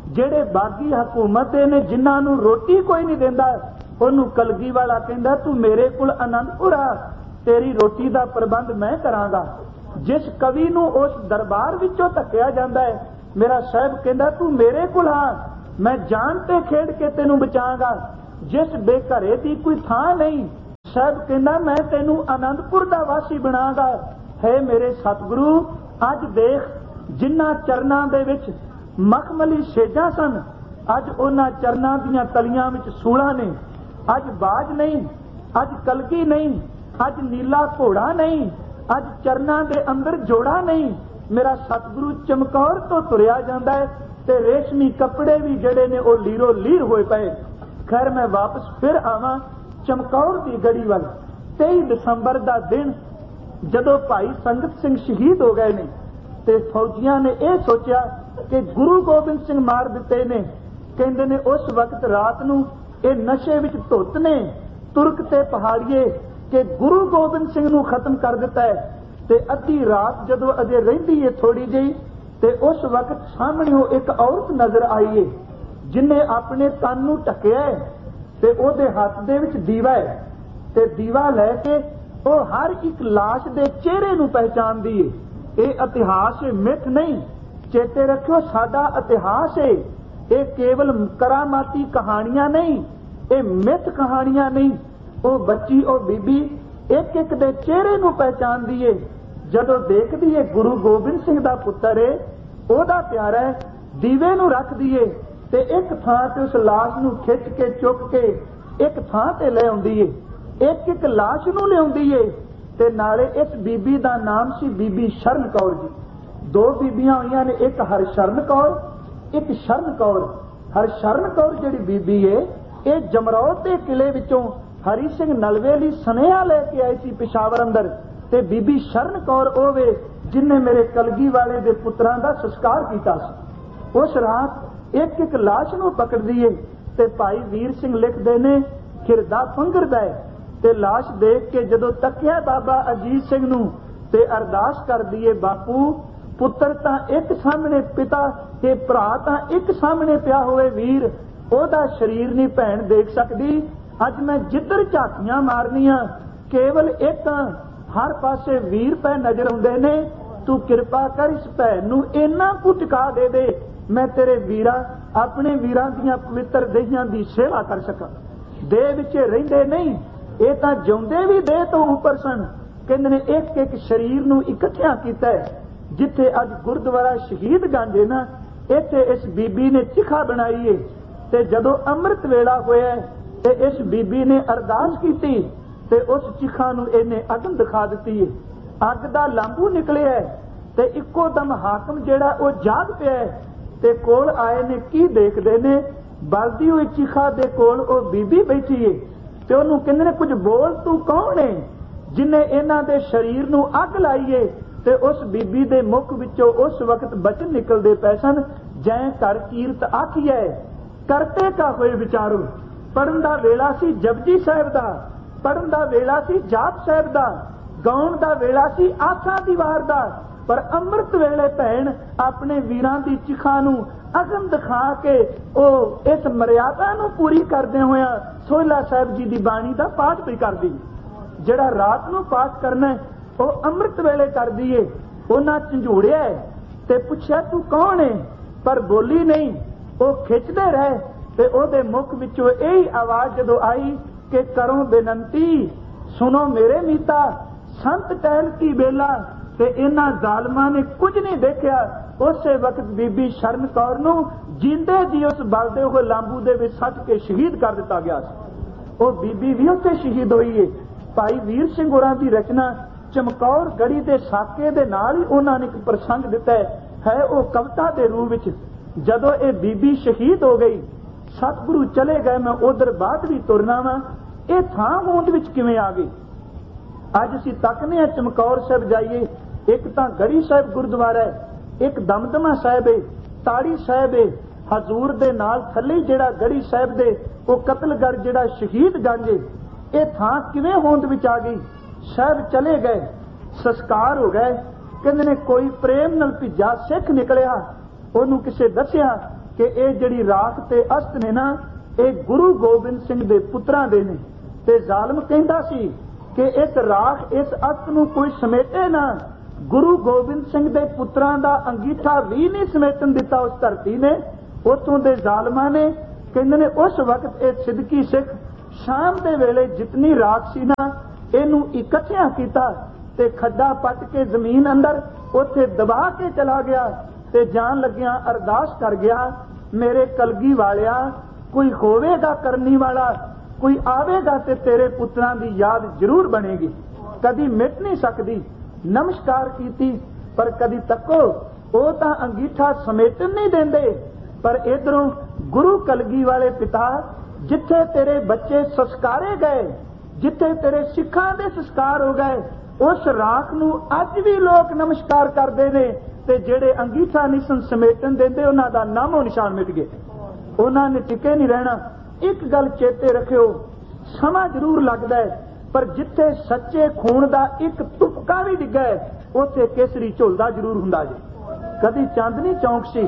ਜਿਹੜੇ ਬਾਗੀ ਹਕੂਮਤ ਦੇ ਨੇ ਜਿਨ੍ਹਾਂ ਨੂੰ ਰੋਟੀ ਕੋਈ ਨਹੀਂ ਦਿੰਦਾ, ਉਹਨੂੰ ਕਲਗੀ ਵਾਲਾ ਕਹਿੰਦਾ ਤੂੰ ਮੇਰੇ ਕੋਲ ਆਨੰਦਪੁਰ ਆ, ਤੇਰੀ ਰੋਟੀ ਦਾ ਪ੍ਰਬੰਧ ਮੈਂ ਕਰਾਂਗਾ। ਜਿਸ ਕਵੀ ਨੂੰ ਉਸ ਦਰਬਾਰ ਵਿੱਚੋਂ ਧੱਕਿਆ ਜਾਂਦਾ ਹੈ, ਮੇਰਾ ਸਾਹਿਬ ਕਹਿੰਦਾ ਤੂੰ ਮੇਰੇ ਕੋਲ ਆ, ਮੈਂ ਜਾਨ ਤੇ ਖੇਡ ਕੇ ਤੈਨੂੰ ਬਚਾਂਗਾ। ਜਿਸ ਬੇਘਰੇ ਦੀ ਕੋਈ ਥਾਂ ਨਹੀਂ, ਸਾਹਿਬ ਕਹਿੰਦਾ ਮੈਂ ਤੈਨੂੰ ਆਨੰਦਪੁਰ ਦਾ ਵਾਸੀ ਬਣਾਂਗਾ। ਹੈ ਮੇਰੇ ਸਤਿਗੁਰੂ, ਅੱਜ ਦੇਖ ਜਿਨ੍ਹਾਂ ਚਰਨਾਂ ਦੇ ਵਿੱਚ ਮਖਮਲੀ ਸੇਜਾਂ ਸਨ, ਅੱਜ ਉਹਨਾਂ ਚਰਨਾਂ ਦੀਆਂ ਤਲੀਆਂ ਵਿੱਚ ਸੂਲਾਂ ਨੇ। ਅੱਜ ਬਾਜ ਨਹੀਂ, ਅੱਜ ਕਲਗੀ ਨਹੀਂ, ਅੱਜ ਨੀਲਾ ਘੋੜਾ ਨਹੀਂ, ਅੱਜ ਚਰਨਾਂ ਦੇ ਅੰਦਰ ਜੋੜਾ ਨਹੀਂ। ਮੇਰਾ ਸਤਿਗੁਰੂ ਚਮਕੌਰ ਤੋਂ ਤੁਰਿਆ ਜਾਂਦਾ ਹੈ ਤੇ ਰੇਸ਼ਮੀ ਕੱਪੜੇ ਵੀ ਜਿਹੜੇ ਨੇ ਉਹ ਲੀਰੋ ਲੀਰ ਹੋਏ ਪਏ। ਖੈਰ ਮੈਂ ਵਾਪਸ ਫਿਰ ਆਵਾਂ ਚਮਕੌਰ ਦੀ ਗੜੀ ਵੱਲ। 23 ਦਸੰਬਰ ਦਾ ਦਿਨ ਜਦੋਂ ਭਾਈ ਸੰਗਤ ਸਿੰਘ ਸ਼ਹੀਦ ਹੋ ਗਏ ਨੇ ਤੇ ਫੌਜੀਆਂ ਨੇ ਇਹ ਸੋਚਿਆ ਕਿ ਗੁਰੂ ਗੋਬਿੰਦ ਸਿੰਘ ਮਾਰ ਦਿੱਤੇ ਨੇ। ਕਹਿੰਦੇ ਨੇ ਉਸ ਵਕਤ ਰਾਤ ਨੂੰ ਇਹ ਨਸ਼ੇ ਵਿੱਚ ਧੁੱਤ ਨੇ ਤੁਰਕ ਤੇ ਪਹਾੜੀਏ ਕਿ ਗੁਰੂ ਗੋਬਿੰਦ ਸਿੰਘ ਨੂੰ ਖਤਮ ਕਰ ਦਿੱਤਾ ਹੈ। ਤੇ ਅੱਧੀ ਰਾਤ ਜਦੋਂ ਅਜੇ ਰਹਿੰਦੀ ਹੈ ਥੋੜੀ ਜਿਹੀ, ਤੇ ਉਸ ਵਕਤ ਸਾਹਮਣੇ ਇੱਕ ਔਰਤ ਨਜ਼ਰ ਆਈ ਹੈ ਜਿਨੇ ਆਪਣੇ ਤਨ ਨੂੰ ਢੱਕਿਆ ਤੇ ਉਹਦੇ ਹੱਥ ਦੇ ਵਿੱਚ ਦੀਵਾ ਹੈ ਤੇ ਦੀਵਾ ਲੈ ਕੇ ਉਹ ਹਰ ਇੱਕ ਲਾਸ਼ ਦੇ ਚਿਹਰੇ ਨੂੰ ਪਹਿਚਾਨਦੀ ਹੈ। ਇਹ ਇਤਿਹਾਸ ਮਿੱਥ ਨਹੀਂ, ਚੇਤੇ ਰੱਖਿਓ ਸਾਡਾ ਇਤਿਹਾਸ ਹੈ। ਇਹ ਕੇਵਲ ਕਰਾਮਾਤੀ ਕਹਾਣੀਆਂ ਨਹੀਂ, ਇਹ ਮਿੱਥ ਕਹਾਣੀਆਂ ਨਹੀਂ। ਉਹ ਬੱਚੀ, ਉਹ ਬੀਬੀ ਇੱਕ ਇੱਕ ਦੇ ਚਿਹਰੇ ਨੂੰ ਪਹਿਚਾਨਦੀ ਏ। ਜਦੋਂ ਦੇਖਦੀ ਏ ਗੁਰੂ ਗੋਬਿੰਦ ਸਿੰਘ ਦਾ ਪੁੱਤਰ ਏ, ਉਹਦਾ ਪਿਆਰਾ ਹੈ, ਦੀਵੇ ਨੂੰ ਰੱਖਦੀ ਏ ਤੇ ਇੱਕ ਥਾਂ ਤੇ ਉਸ ਲਾਸ਼ ਨੂੰ ਖਿੱਚ ਕੇ ਚੁੱਕ ਕੇ ਇੱਕ ਥਾਂ ਤੇ ਲੈ ਆਉਂਦੀ ਏ। ਇੱਕ ਇੱਕ ਲਾਸ਼ ਨੂੰ ਲਿਆਉਂਦੀ ਏ ਤੇ ਨਾਲੇ ਇਸ ਬੀਬੀ ਦਾ ਨਾਮ ਸੀ ਬੀਬੀ ਸ਼ਰਨ ਕੌਰ ਜੀ। ਦੋ ਬੀਬੀਆਂ ਹੋਈਆਂ ਨੇ, ਇੱਕ ਹਰਸ਼ਰਨ ਕੌਰ, ਇੱਕ ਸ਼ਰਨ ਕੌਰ। ਹਰਸ਼ਰਨ ਕੌਰ ਜਿਹੜੀ ਬੀਬੀ ਏ, ਇਹ ਜਮਰੌਦ ਦੇ ਕਿਲੇ ਵਿੱਚੋਂ ਹਰੀ ਸਿੰਘ ਨਲਵੇ ਲਈ ਸੁਨੇਹਾ ਲੈ ਕੇ ਆਈ ਸੀ ਪਿਸ਼ਾਵਰ ਅੰਦਰ। ਤੇ ਬੀਬੀ ਸ਼ਰਨ ਕੌਰ ਉਹ ਵੇ ਜਿਨੇ ਮੇਰੇ ਕਲਗੀ ਵਾਲੇ ਦੇ ਪੁੱਤਰਾਂ ਦਾ ਸੰਸਕਾਰ ਕੀਤਾ ਸੀ। ਉਸ ਰਾਤ ਇੱਕ ਇੱਕ ਲਾਸ਼ ਨੂੰ ਪਕੜਦੀ ਏ ਤੇ ਭਾਈ ਵੀਰ ਸਿੰਘ ਲਿਖਦੇ ਨੇ ਖਿਰਦਾ ਫੰਗਰਦਾ ਹੈ ਤੇ ਲਾਸ਼ ਦੇਖ ਕੇ ਜਦੋਂ ਤੱਕਿਆ ਬਾਬਾ ਅਜੀਤ ਸਿੰਘ ਨੂੰ ਤੇ ਅਰਦਾਸ ਕਰਦੀ ਏ, ਬਾਪੂ ਪੁੱਤਰ ਤਾਂ ਇੱਕ ਸਾਹਮਣੇ, ਪਿਤਾ ਤੇ ਭਰਾ ਤਾਂ ਇੱਕ ਸਾਹਮਣੇ ਪਿਆ ਹੋਵੇ ਵੀਰ, ਉਹਦਾ ਸਰੀਰ ਨਹੀਂ ਭੈਣ ਦੇਖ ਸਕਦੀ। ਅੱਜ ਮੈਂ ਜਿੱਧਰ ਝਾਕੀਆਂ ਮਾਰਨੀਆਂ ਕੇਵਲ ਇੱਕ, ਹਰ ਪਾਸੇ ਵੀਰ ਪੈ ਨਜ਼ਰ ਆਉਂਦੇ ਨੇ। ਤੂੰ ਕਿਰਪਾ ਕਰ ਇਸ ਭੈਣ ਨੂੰ ਇੰਨਾ ਕੁ ਟਿਕਾ ਦੇ ਦੇ, ਮੈਂ ਤੇਰੇ ਵੀਰਾਂ, ਆਪਣੇ ਵੀਰਾਂ ਦੀਆਂ ਪਵਿੱਤਰ ਦੇਹਾਂ ਦੀ ਸੇਵਾ ਕਰ ਸਕਾਂ। ਦੇਹ ਵਿੱਚ ਰਹਿੰਦੇ ਨਹੀਂ, ਇਹ ਤਾਂ ਜਿਉਂਦੇ ਵੀ ਦੇਹ ਤੋਂ ਉੱਪਰ ਸਨ। ਕਹਿੰਦੇ ਨੇ ਇੱਕ ਇੱਕ ਸਰੀਰ ਨੂੰ ਇਕੱਠਿਆਂ ਕੀਤਾ। ਜਿੱਥੇ ਅੱਜ ਗੁਰਦੁਆਰਾ ਸ਼ਹੀਦ ਗੰਜ ਹੈ ਨਾ, ਇੱਥੇ ਇਸ ਬੀਬੀ ਨੇ ਚਿਖਾ ਬਣਾਈ ਏ ਤੇ ਜਦੋਂ ਅੰਮ੍ਰਿਤ ਵੇਲਾ ਹੋਇਆ ਤੇ ਇਸ ਬੀਬੀ ਨੇ ਅਰਦਾਸ ਕੀਤੀ ਤੇ ਉਸ ਚਿਖਾ ਨੂੰ ਇਹਨੇ ਅਗਨ ਦਿਖਾ ਦਿੱਤੀ ਏ। ਅੱਗ ਦਾ ਲਾਂਬੂ ਨਿਕਲਿਆ ਤੇ ਇੱਕੋ ਦਮ ਹਾਕਮ ਜਿਹੜਾ ਉਹ ਜਾਗ ਪਿਆ ਤੇ ਕੋਲ ਆਏ ਨੇ, ਕੀ ਦੇਖਦੇ ਨੇ, ਬਲਦੀ ਹੋਈ ਚਿਖਾ ਦੇ ਕੋਲ ਉਹ ਬੀਬੀ ਬੈਠੀ ਏ ਤੇ ਉਹਨੂੰ ਕਹਿੰਦੇ ਨੇ ਕੁਝ ਬੋਲ, ਤੂੰ ਕੌਣ ਏ ਜਿਨੇ ਇਹਨਾਂ ਦੇ ਸਰੀਰ ਨੂੰ ਅੱਗ ਲਾਈ ਏ। ਤੇ ਉਸ ਬੀਬੀ ਦੇ ਮੁਖ ਵਿੱਚੋਂ ਉਸ ਵਕਤ ਬਚਨ ਨਿਕਲਦੇ ਪਏ ਸਨ, ਜੈ ਕਰ ਕੀਰਤ ਆਖੀਐ ਕਰਤੇ ਕਾ ਹੋਏ ਵਿਚਾਰੋ। ਪੜਨ ਦਾ ਵੇਲਾ ਸੀ ਜਪਜੀ ਸਾਹਿਬ ਦਾ, ਪੜਨ ਦਾ ਵੇਲਾ ਸੀ ਜਾਪ ਸਾਹਿਬ ਦਾ, ਗਾਉਣ ਦਾ ਵੇਲਾ ਸੀ ਆਸਾ ਦੀ ਵਾਰ ਦਾ। ਪਰ ਅੰਮ੍ਰਿਤ ਵੇਲੇ ਭੈਣ ਆਪਣੇ ਵੀਰਾਂ ਦੀ ਚਿਖਾ ਨੂੰ ਅਗਨ ਦਿਖਾ ਕੇ ਉਹ ਇਸ ਮਰਿਆਦਾ ਨੂੰ ਪੂਰੀ ਕਰਦੇ ਹੋਇਆ ਸੋਹਿਲਾ ਸਾਹਿਬ ਜੀ ਦੀ ਬਾਣੀ ਦਾ ਪਾਠ ਵੀ ਕਰਦੀ। ਜਿਹੜਾ ਰਾਤ ਨੂੰ ਪਾਠ ਕਰਨਾ ਉਹ ਅੰਮ੍ਰਿਤ ਵੇਲੇ ਕਰਦੀ ਏ। ਉਹਨਾਂ ਝੰਜੂੜਿਆ ਤੇ ਪੁੱਛਿਆ ਤੂੰ ਕੌਣ ਏ, ਪਰ ਬੋਲੀ ਨਹੀਂ। ਉਹ ਖਿੱਚਦੇ ਰਹੇ ਤੇ ਉਹਦੇ ਮੁਖ ਵਿੱਚੋਂ ਇਹੀ ਆਵਾਜ਼ ਜਦੋਂ ਆਈ ਕਿ ਕਰੋ ਬੇਨੰਤੀ ਸੁਣੋ ਮੇਰੇ ਮੀਤਾ, ਸੰਤ ਟਹਿਲ ਕੀ ਬੇਲਾ। ਤੇ ਇਹਨਾਂ ਜ਼ਾਲਮਾਂ ਨੇ ਕੁਝ ਨਹੀਂ ਦੇਖਿਆ। ਉਸੇ ਵਕਤ ਬੀਬੀ ਸ਼ਰਨ ਕੌਰ ਨੂੰ ਜਿੰਦੇ ਜੀ ਉਸ ਬਲਦੇ ਹੋਏ ਲਾਂਬੂ ਦੇ ਵਿੱਚ ਸੱਟ ਕੇ ਸ਼ਹੀਦ ਕਰ ਦਿੱਤਾ ਗਿਆ ਸੀ। ਉਹ ਬੀਬੀ ਵੀ ਉੱਥੇ ਸ਼ਹੀਦ ਹੋਈ ਏ। ਭਾਈ ਵੀਰ ਸਿੰਘ ਹੋਰਾਂ ਦੀ ਰਚਨਾ ਚਮਕੌਰ ਗੜੀ ਦੇ ਸਾਕੇ ਦੇ ਨਾਲ ਹੀ ਉਹਨਾਂ ਨੇ ਇੱਕ ਪ੍ਰਸੰਗ ਦਿੱਤਾ ਹੈ, ਉਹ ਕਵਿਤਾ ਦੇ ਰੂਪ ਵਿੱਚ। ਜਦੋਂ ਇਹ ਬੀਬੀ ਸ਼ਹੀਦ ਹੋ ਗਈ, ਸਤਿਗੁਰੂ ਚਲੇ ਗਏ, ਮੈਂ ਉਧਰ ਬਾਅਦ ਵੀ ਤੁਰਨਾ ਵਾ, ਇਹ ਥਾਂ ਹੋਂਦ ਵਿੱਚ ਕਿਵੇਂ ਆ ਗਈ। ਅੱਜ ਅਸੀਂ ਤੱਕਨੇ ਆ ਚਮਕੌਰ ਸਾਹਿਬ ਜਾਈਏ, ਇੱਕ ਤਾਂ ਗੜੀ ਸਾਹਿਬ ਗੁਰਦੁਆਰਾ ਹੈ, ਇੱਕ ਦਮਦਮਾ ਸਾਹਿਬ ਹੈ, ਤਾੜੀ ਸਾਹਿਬ ਹੈ। ਹਜ਼ੂਰ ਦੇ ਨਾਲ ਥੱਲੇ ਜਿਹੜਾ ਗੜੀ ਸਾਹਿਬ ਦੇ ਉਹ ਕਤਲਗੜ੍ਹ ਜਿਹੜਾ ਸ਼ਹੀਦ ਗੰਜ ਹੈ, ਇਹ ਥਾਂ ਕਿਵੇਂ ਹੋਂਦ ਵਿੱਚ ਆ ਗਈ। ਸਾਹਿਬ ਚਲੇ ਗਏ, ਸੰਸਕਾਰ ਹੋ ਗਏ। ਕਹਿੰਦੇ ਨੇ ਕੋਈ ਪ੍ਰੇਮ ਨਾਲ ਭਿੱਜਾ ਸਿੱਖ ਨਿਕਲਿਆ, ਉਹਨੂੰ ਕਿਸੇ ਦੱਸਿਆ कि ये जिहड़ी राख ते अस्त ने ना, ये गुरु गोबिंद सिंह दे पुत्रां दे ने। ते जालम कहंदा सी कि इस राख इस अस्त नूं कोई समेटे ना। गुरु गोबिंद सिंह दे पुत्रां दा अंगीठा भी नहीं समेटन दिता उस धरती ने। उतों दे जालमां ने कहंदे ने उस वक्त ये सिद्दकी सिख शाम दे वेले जितनी राख सी ना, इहनूं इकट्ठियां कीता ते खड्डा पट के जमीन अंदर उत्थे दबा के चला गया ते जान लग्या अरदास कर गया, मेरे कलगी वालिया कोई होवेगा करनी वाला, कोई आवेगा ते तेरे पुत्रां दी याद जरूर बनेगी, कदी मिट नहीं सकती। नमस्कार कीती पर कदी तको वो तां अंगीठा समेटन नहीं देंदे। पर इधरों गुरु कलगी वाले पिता, जिथे तेरे बच्चे संस्कारे गए, जिथे तेरे सिखां दे संस्कार हो गए, उस राख नूं अज भी लोग नमस्कार करते ने ते जेड़े अंगीठा नहीं समेटन देंदे उन्हां दा नामो निशान मिट गए, उन्हां ने टिके नहीं रहना। एक गल चेते रखियो, समा जरूर लगदा है पर जिथे सच्चे खून दा एक तुपका भी डिग्गा है उत्थे केसरी झुलदा जरूर हुंदा जे। कदी चांदनी चौक सी,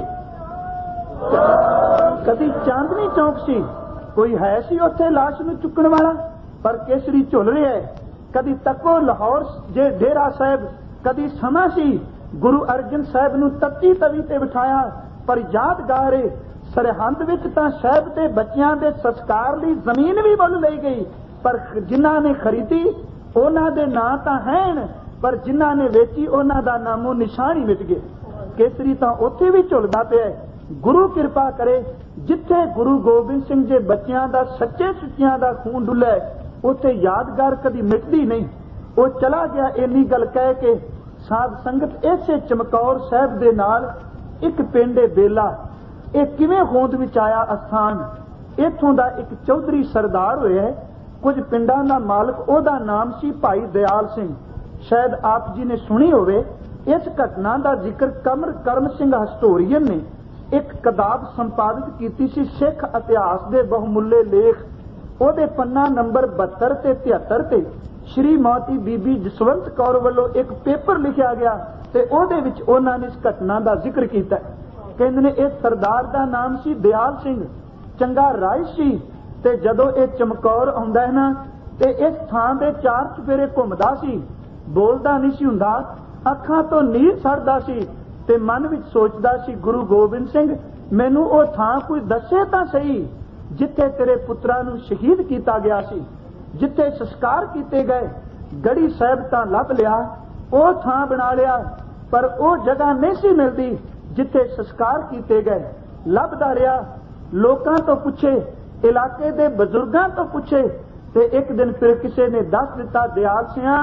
कदी चांदनी चौक सी, कोई है सी उत्थे लाश नूं चुकण वाला, पर केसरी झुल रहा है। कदी तको लाहौर जे डेरा साहब, कदी समा सी गुरु अर्जन साहब नूं तत्ती तवी ते बिठाया, पर यादगार है सरहंद विच तां साहब ते बच्चियां दे संस्कार लई जमीन भी मुल लई गई, पर जिन्हां ने खरीदी उन्हां दे नां तां हैन, पर जिन्हां ने वेची उन्हां दा नामो निशान ही मिट गए। केसरी तां उत्थे भी झुलदा पिया। गुरु किरपा करे, जिथे गुरु गोबिंद सिंह जे बच्चियां दा सच्चे सुच्चियां दा खून डुल्लै उत्थे यादगार कदी मिटदी नहीं। वो चला गया इन्नी गल कह के। साध संगत इसे चमकौर साहब दे नाल एक पिंड बेला, ये किवें होंद विच आया अस्थान। इथों दा एक चौधरी सरदार होया, कुछ पिंडां दा मालक, ओदा नाम सी भाई दयाल सिंह। शायद आप जी ने सुनी होवे। इस घटना दा जिक्र कमर करम सिंह हस्टोरियन ने एक किताब संपादित कीती सी, सिख इतिहास दे बहुमुल्ले लेख। ओदे पन्ना नंबर 72 ते 73 ते श्रीमती बीबी जसवंत कौर वालों एक पेपर लिखा गया ते ओदे विच उन्हां ने इस घटना दा जिक्र कीता। कहंदे ने इस सरदार दा नाम सी दयाल सिंह, चंगा राय सी, ते जदों ये चमकौर आउंदा है ना ते इस थां दे चार चफेरे घुमदा सी, बोलदा नहीं सी हुंदा, अखां तो नीर सड़दा सी ते मन विच सोचदा सी, गुरु गोबिंद सिंह मैनू ओ थां कोई दस्से तां सही जिथे तेरे पुत्रां नूं शहीद किया गया सी, जिथे संस्कार किए गए। गढ़ी साहब तां लभ लिया, ओ थां बना लिया, पर ओ जगह नहीं सी मिलती जिथे संस्कार किए गए। लभदा रहा, लोकां तो पुछे, इलाके दे बजुर्गां तो पुछे, ते एक दिन फिर किसी ने दस दिता, दयाल सिंह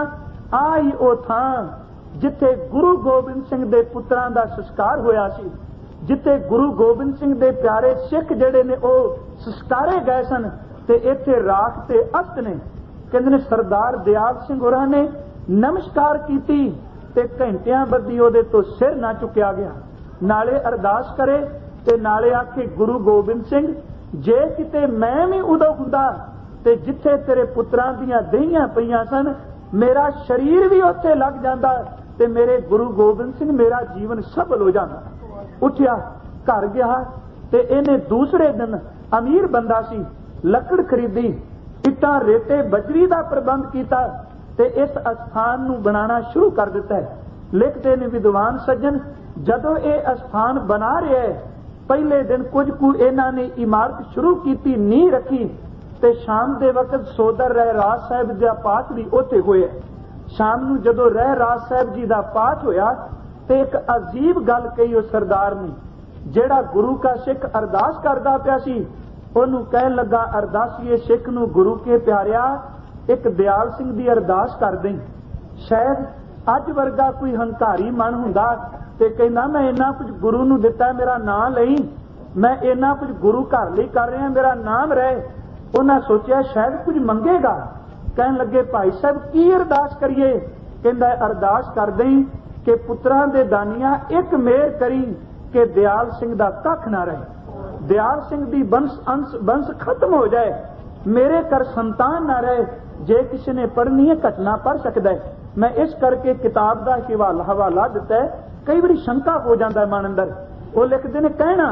आई ओ थां जिथे गुरु गोबिंद सिंह दे पुत्रां दा संस्कार होया सी, जिथे गुरु गोबिंद सिंह दे प्यारे सिख जेड़े ने ओ संस्कारे गए सन, ते इत्थे राख ते अस्त ने। कहंदे ने सरदार दयाल सिंह होरां ने नमस्कार कीती ते घंटियां बद्धी ओदे तो सिर ना चुकिया गया। नाले अरदास करे ते नाले आखे, गुरु गोबिंद सिंह जे किते मैं भी उदों हुंदा ते जिथे तेरे पुत्रां दीयां दहियां पईयां सन, मेरा शरीर भी उत्थे लग जांदा ते मेरे गुरु गोबिंद सिंह मेरा जीवन सफल हो जांदा। उठिया, घर गया ते इहने दूसरे दिन, अमीर बंदा सी, लकड़ खरीदी, इट्टां रेते बजरी का प्रबंध किया ते इस अस्थान नूं बनाना शुरू कर दिता है। लिखते ने विद्वान सज्जन, जदों ये अस्थान बना रहे है, पहले दिन कुछ कु इन्हां ने इमारत शुरू की, नींह रखी ते शाम दे वक्त सोदर रहराज साहब दा पाठ भी उत्थे होया। शाम नूं जदों रहराज साहब जी दा पाठ होया ते एक अजीब गल कही उस सरदार ने, जेड़ा गुरु का सिख अरदास करदा पिया सी, ओनू कहन लगा, अरदासीए सिख नूं गुरु के प्यारिया एक दयाल सिंह दी अरदास कर दें। शायद अज वर्गा कोई हंकारी मन हुंदा ते कहंदा, मैं इन्ना कुछ गुरु नूं दिता, मेरा नाम लई, मैं इन्ना कुछ गुरु घर लई कर रहा, मेरा नाम रहे। उन्हां सोचिया शायद कुछ मंगेगा। कहन लगे, भाई साहब की अरदास करिए? कहंदा, अरदास कर दें कि पुत्रां दे दानिया एक मेहर करी कि दयाल सिंह दा कख ना रहे, दयाल सिंह दी बंश खत्म हो जाए, मेरे घर संतान ना रहे। जे किसी ने पढ़नी है घटना पढ़ सकता है, मैं इस करके किताब का हवाला दिता है। कई बार शंका हो जाता है मन अंदर। वो लिखते ने, कहना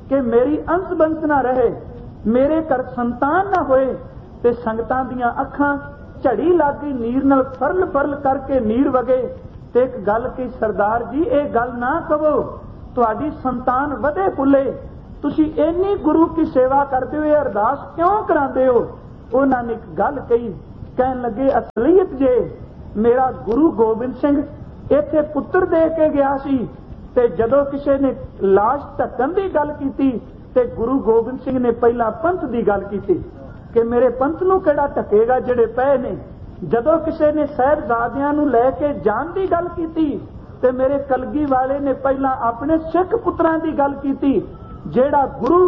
कि मेरी अंश बंस ना रहे, मेरे घर संतान ना होए। ते संगतां दियां अखां झड़ी लग गई, नीर नाल फरल फरल करके नीर वगे। ते एक गल की सरदार जी, ये गल ना कहो, तुहाडी संतान वधे फुले, तुसी इन्नी गुरु की सेवा करते हो, अरदास क्यों करांदे हो? उन्होंने एक गल कही, कहन लगे असलीयत जे मेरा गुरु गोबिंद सिंह इत्थे पुत्र दे के गया सी, ते जदों किसी ने लाश ढकन की गल की ते गुरु गोबिंद सिंह ने पहला पंथ की गल की कि मेरे पंथ नूं किहड़ा ढकेगा जिहड़े पए ने। जदों किसी ने साहिबजादियां नूं लैके जान की गल की ते मेरे कलगी वाले ने पहला अपने सिख पुत्रां की गल की, जेड़ा गुरु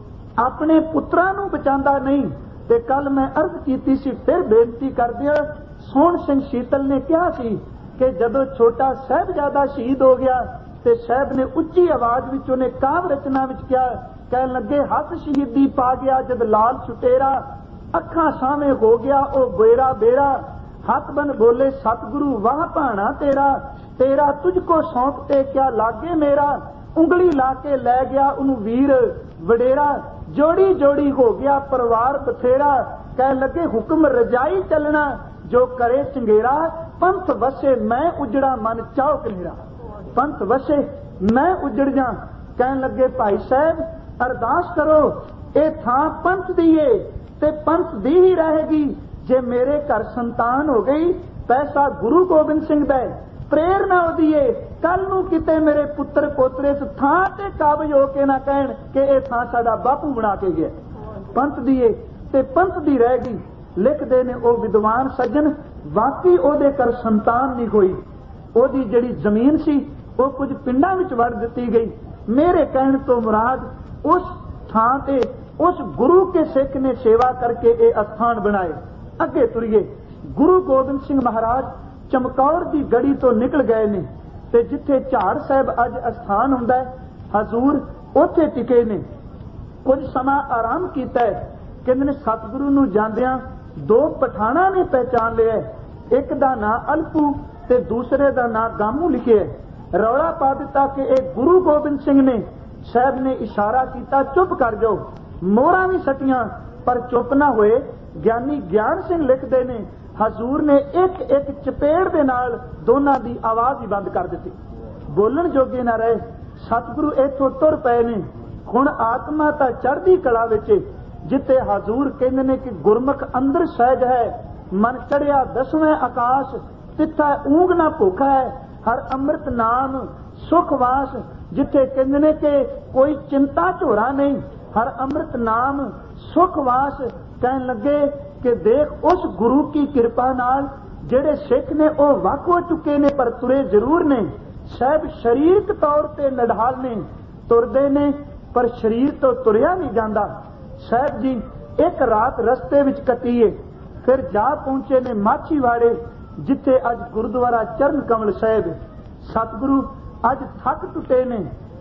अपने पुत्रां नूं बचांदा नहीं। ते कल मैं अर्ज की सी, फिर बेनती करदिया, सोहण सिंह शीतल ने कहा सी कि जदों छोटा साहिबजादा शहीद हो गया ते साहिब ने उच्ची आवाज विच उन्हें काव्य रचना विच कहा, कहन लगे हथ शहीदी पा गया जद लाल छुटेरा, अखां सामे हो गया ओ बेरा बेरा, हाथ बन बोले सतगुरु वाह भाना तेरा, तेरा तुझको सौंपते क्या लागे मेरा, उंगली ला के लै गया उन्हू वीर वडेरा, जोड़ी जोड़ी हो गया परिवार बथेरा, कह लगे हुक्म रजाई चलना जो करे चंगेरा, पंथ वसे मैं उजड़ा मन चाओ कनेरा, पंथ वसे मैं उजड़ जा। कहन लगे भाई साहब अरदास करो, ये थां पंथ दी है ते पंथ दी ही रहेगी। जे मेरे घर संतान हो गई, पैसा गुरु गोबिंद सिंह दा, प्रेरणा होती है, कल नूं किते मेरे पुत्र पोतरे इस थां ते काबिज होके ना कहण कि ये थां साडा बापू बना के गया। पंथ दी है ते पंथ दी रहेगी। लिखदे ने ओ विद्वान सज्जन, वाकई ओदे घर संतान नहीं होई, ओदी जिहड़ी जमीन सी वो कुछ पिंडां विच वड़ दित्ती गई। मेरे कहण तो मुराद उस थां ते उस गुरु के सिख ने सेवा करके ये अस्थान बनाए। अगे तुरीए, गुरु गोबिंद सिंह महाराज चमकौर की गड़ी तो निकल गए ने ते जिथे झाड़ साहब अज अस्थान हुंदा है, हजूर उथे टिके ने। कुछ समा आराम कीता है। कहंदे ने सतगुरु नूं जांदियां दो पठाणा ने पहचान लिया, एक दा नां अलपू ते दूसरे दा नां गामू लिखे है। रौला पा दिता कि एक गुरु गोबिंद सिंह ने। साहब ने इशारा किया चुप कर जाओ, मोहरा भी सटियां पर चुप ना हुए। ज्ञानी ज्ञान सिंह लिखते ने हजूर ने एक एक चपेड़ दे नाल दोनों की आवाज ही बंद कर दी, बोलन जोगे ना रहे। सतगुरु इथों तुर पे ने। हुण आत्मा तां चढ़दी कला विच, जिथे हजूर कहंदे ने कि गुरमुख अंदर सहज है, मन चढ़िया 10वें आकाश, तिथा ऊंग ना भुख है, हर अमृत नाम सुखवास। जिथे कहंदे ने कि कोई चिंता झोरा नहीं, हर अमृत नाम सुखवास। कहन लगे कि देख उस गुरु की कृपा नाल जेड़े सिख ने वो वख हो चुके ने पर तुरे जरूर ने। साहब शरीरक तौर ते नढाल ने, तुरदे ने पर शरीर तो तुरिया नहीं जाता। साहब जी एक रात रस्ते विच कटीए, फिर जा पहुंचे ने माछीवाड़े, जिथे अज गुरुद्वारा चरण कमल साहब। सतगुरु अज थक टुटे ने।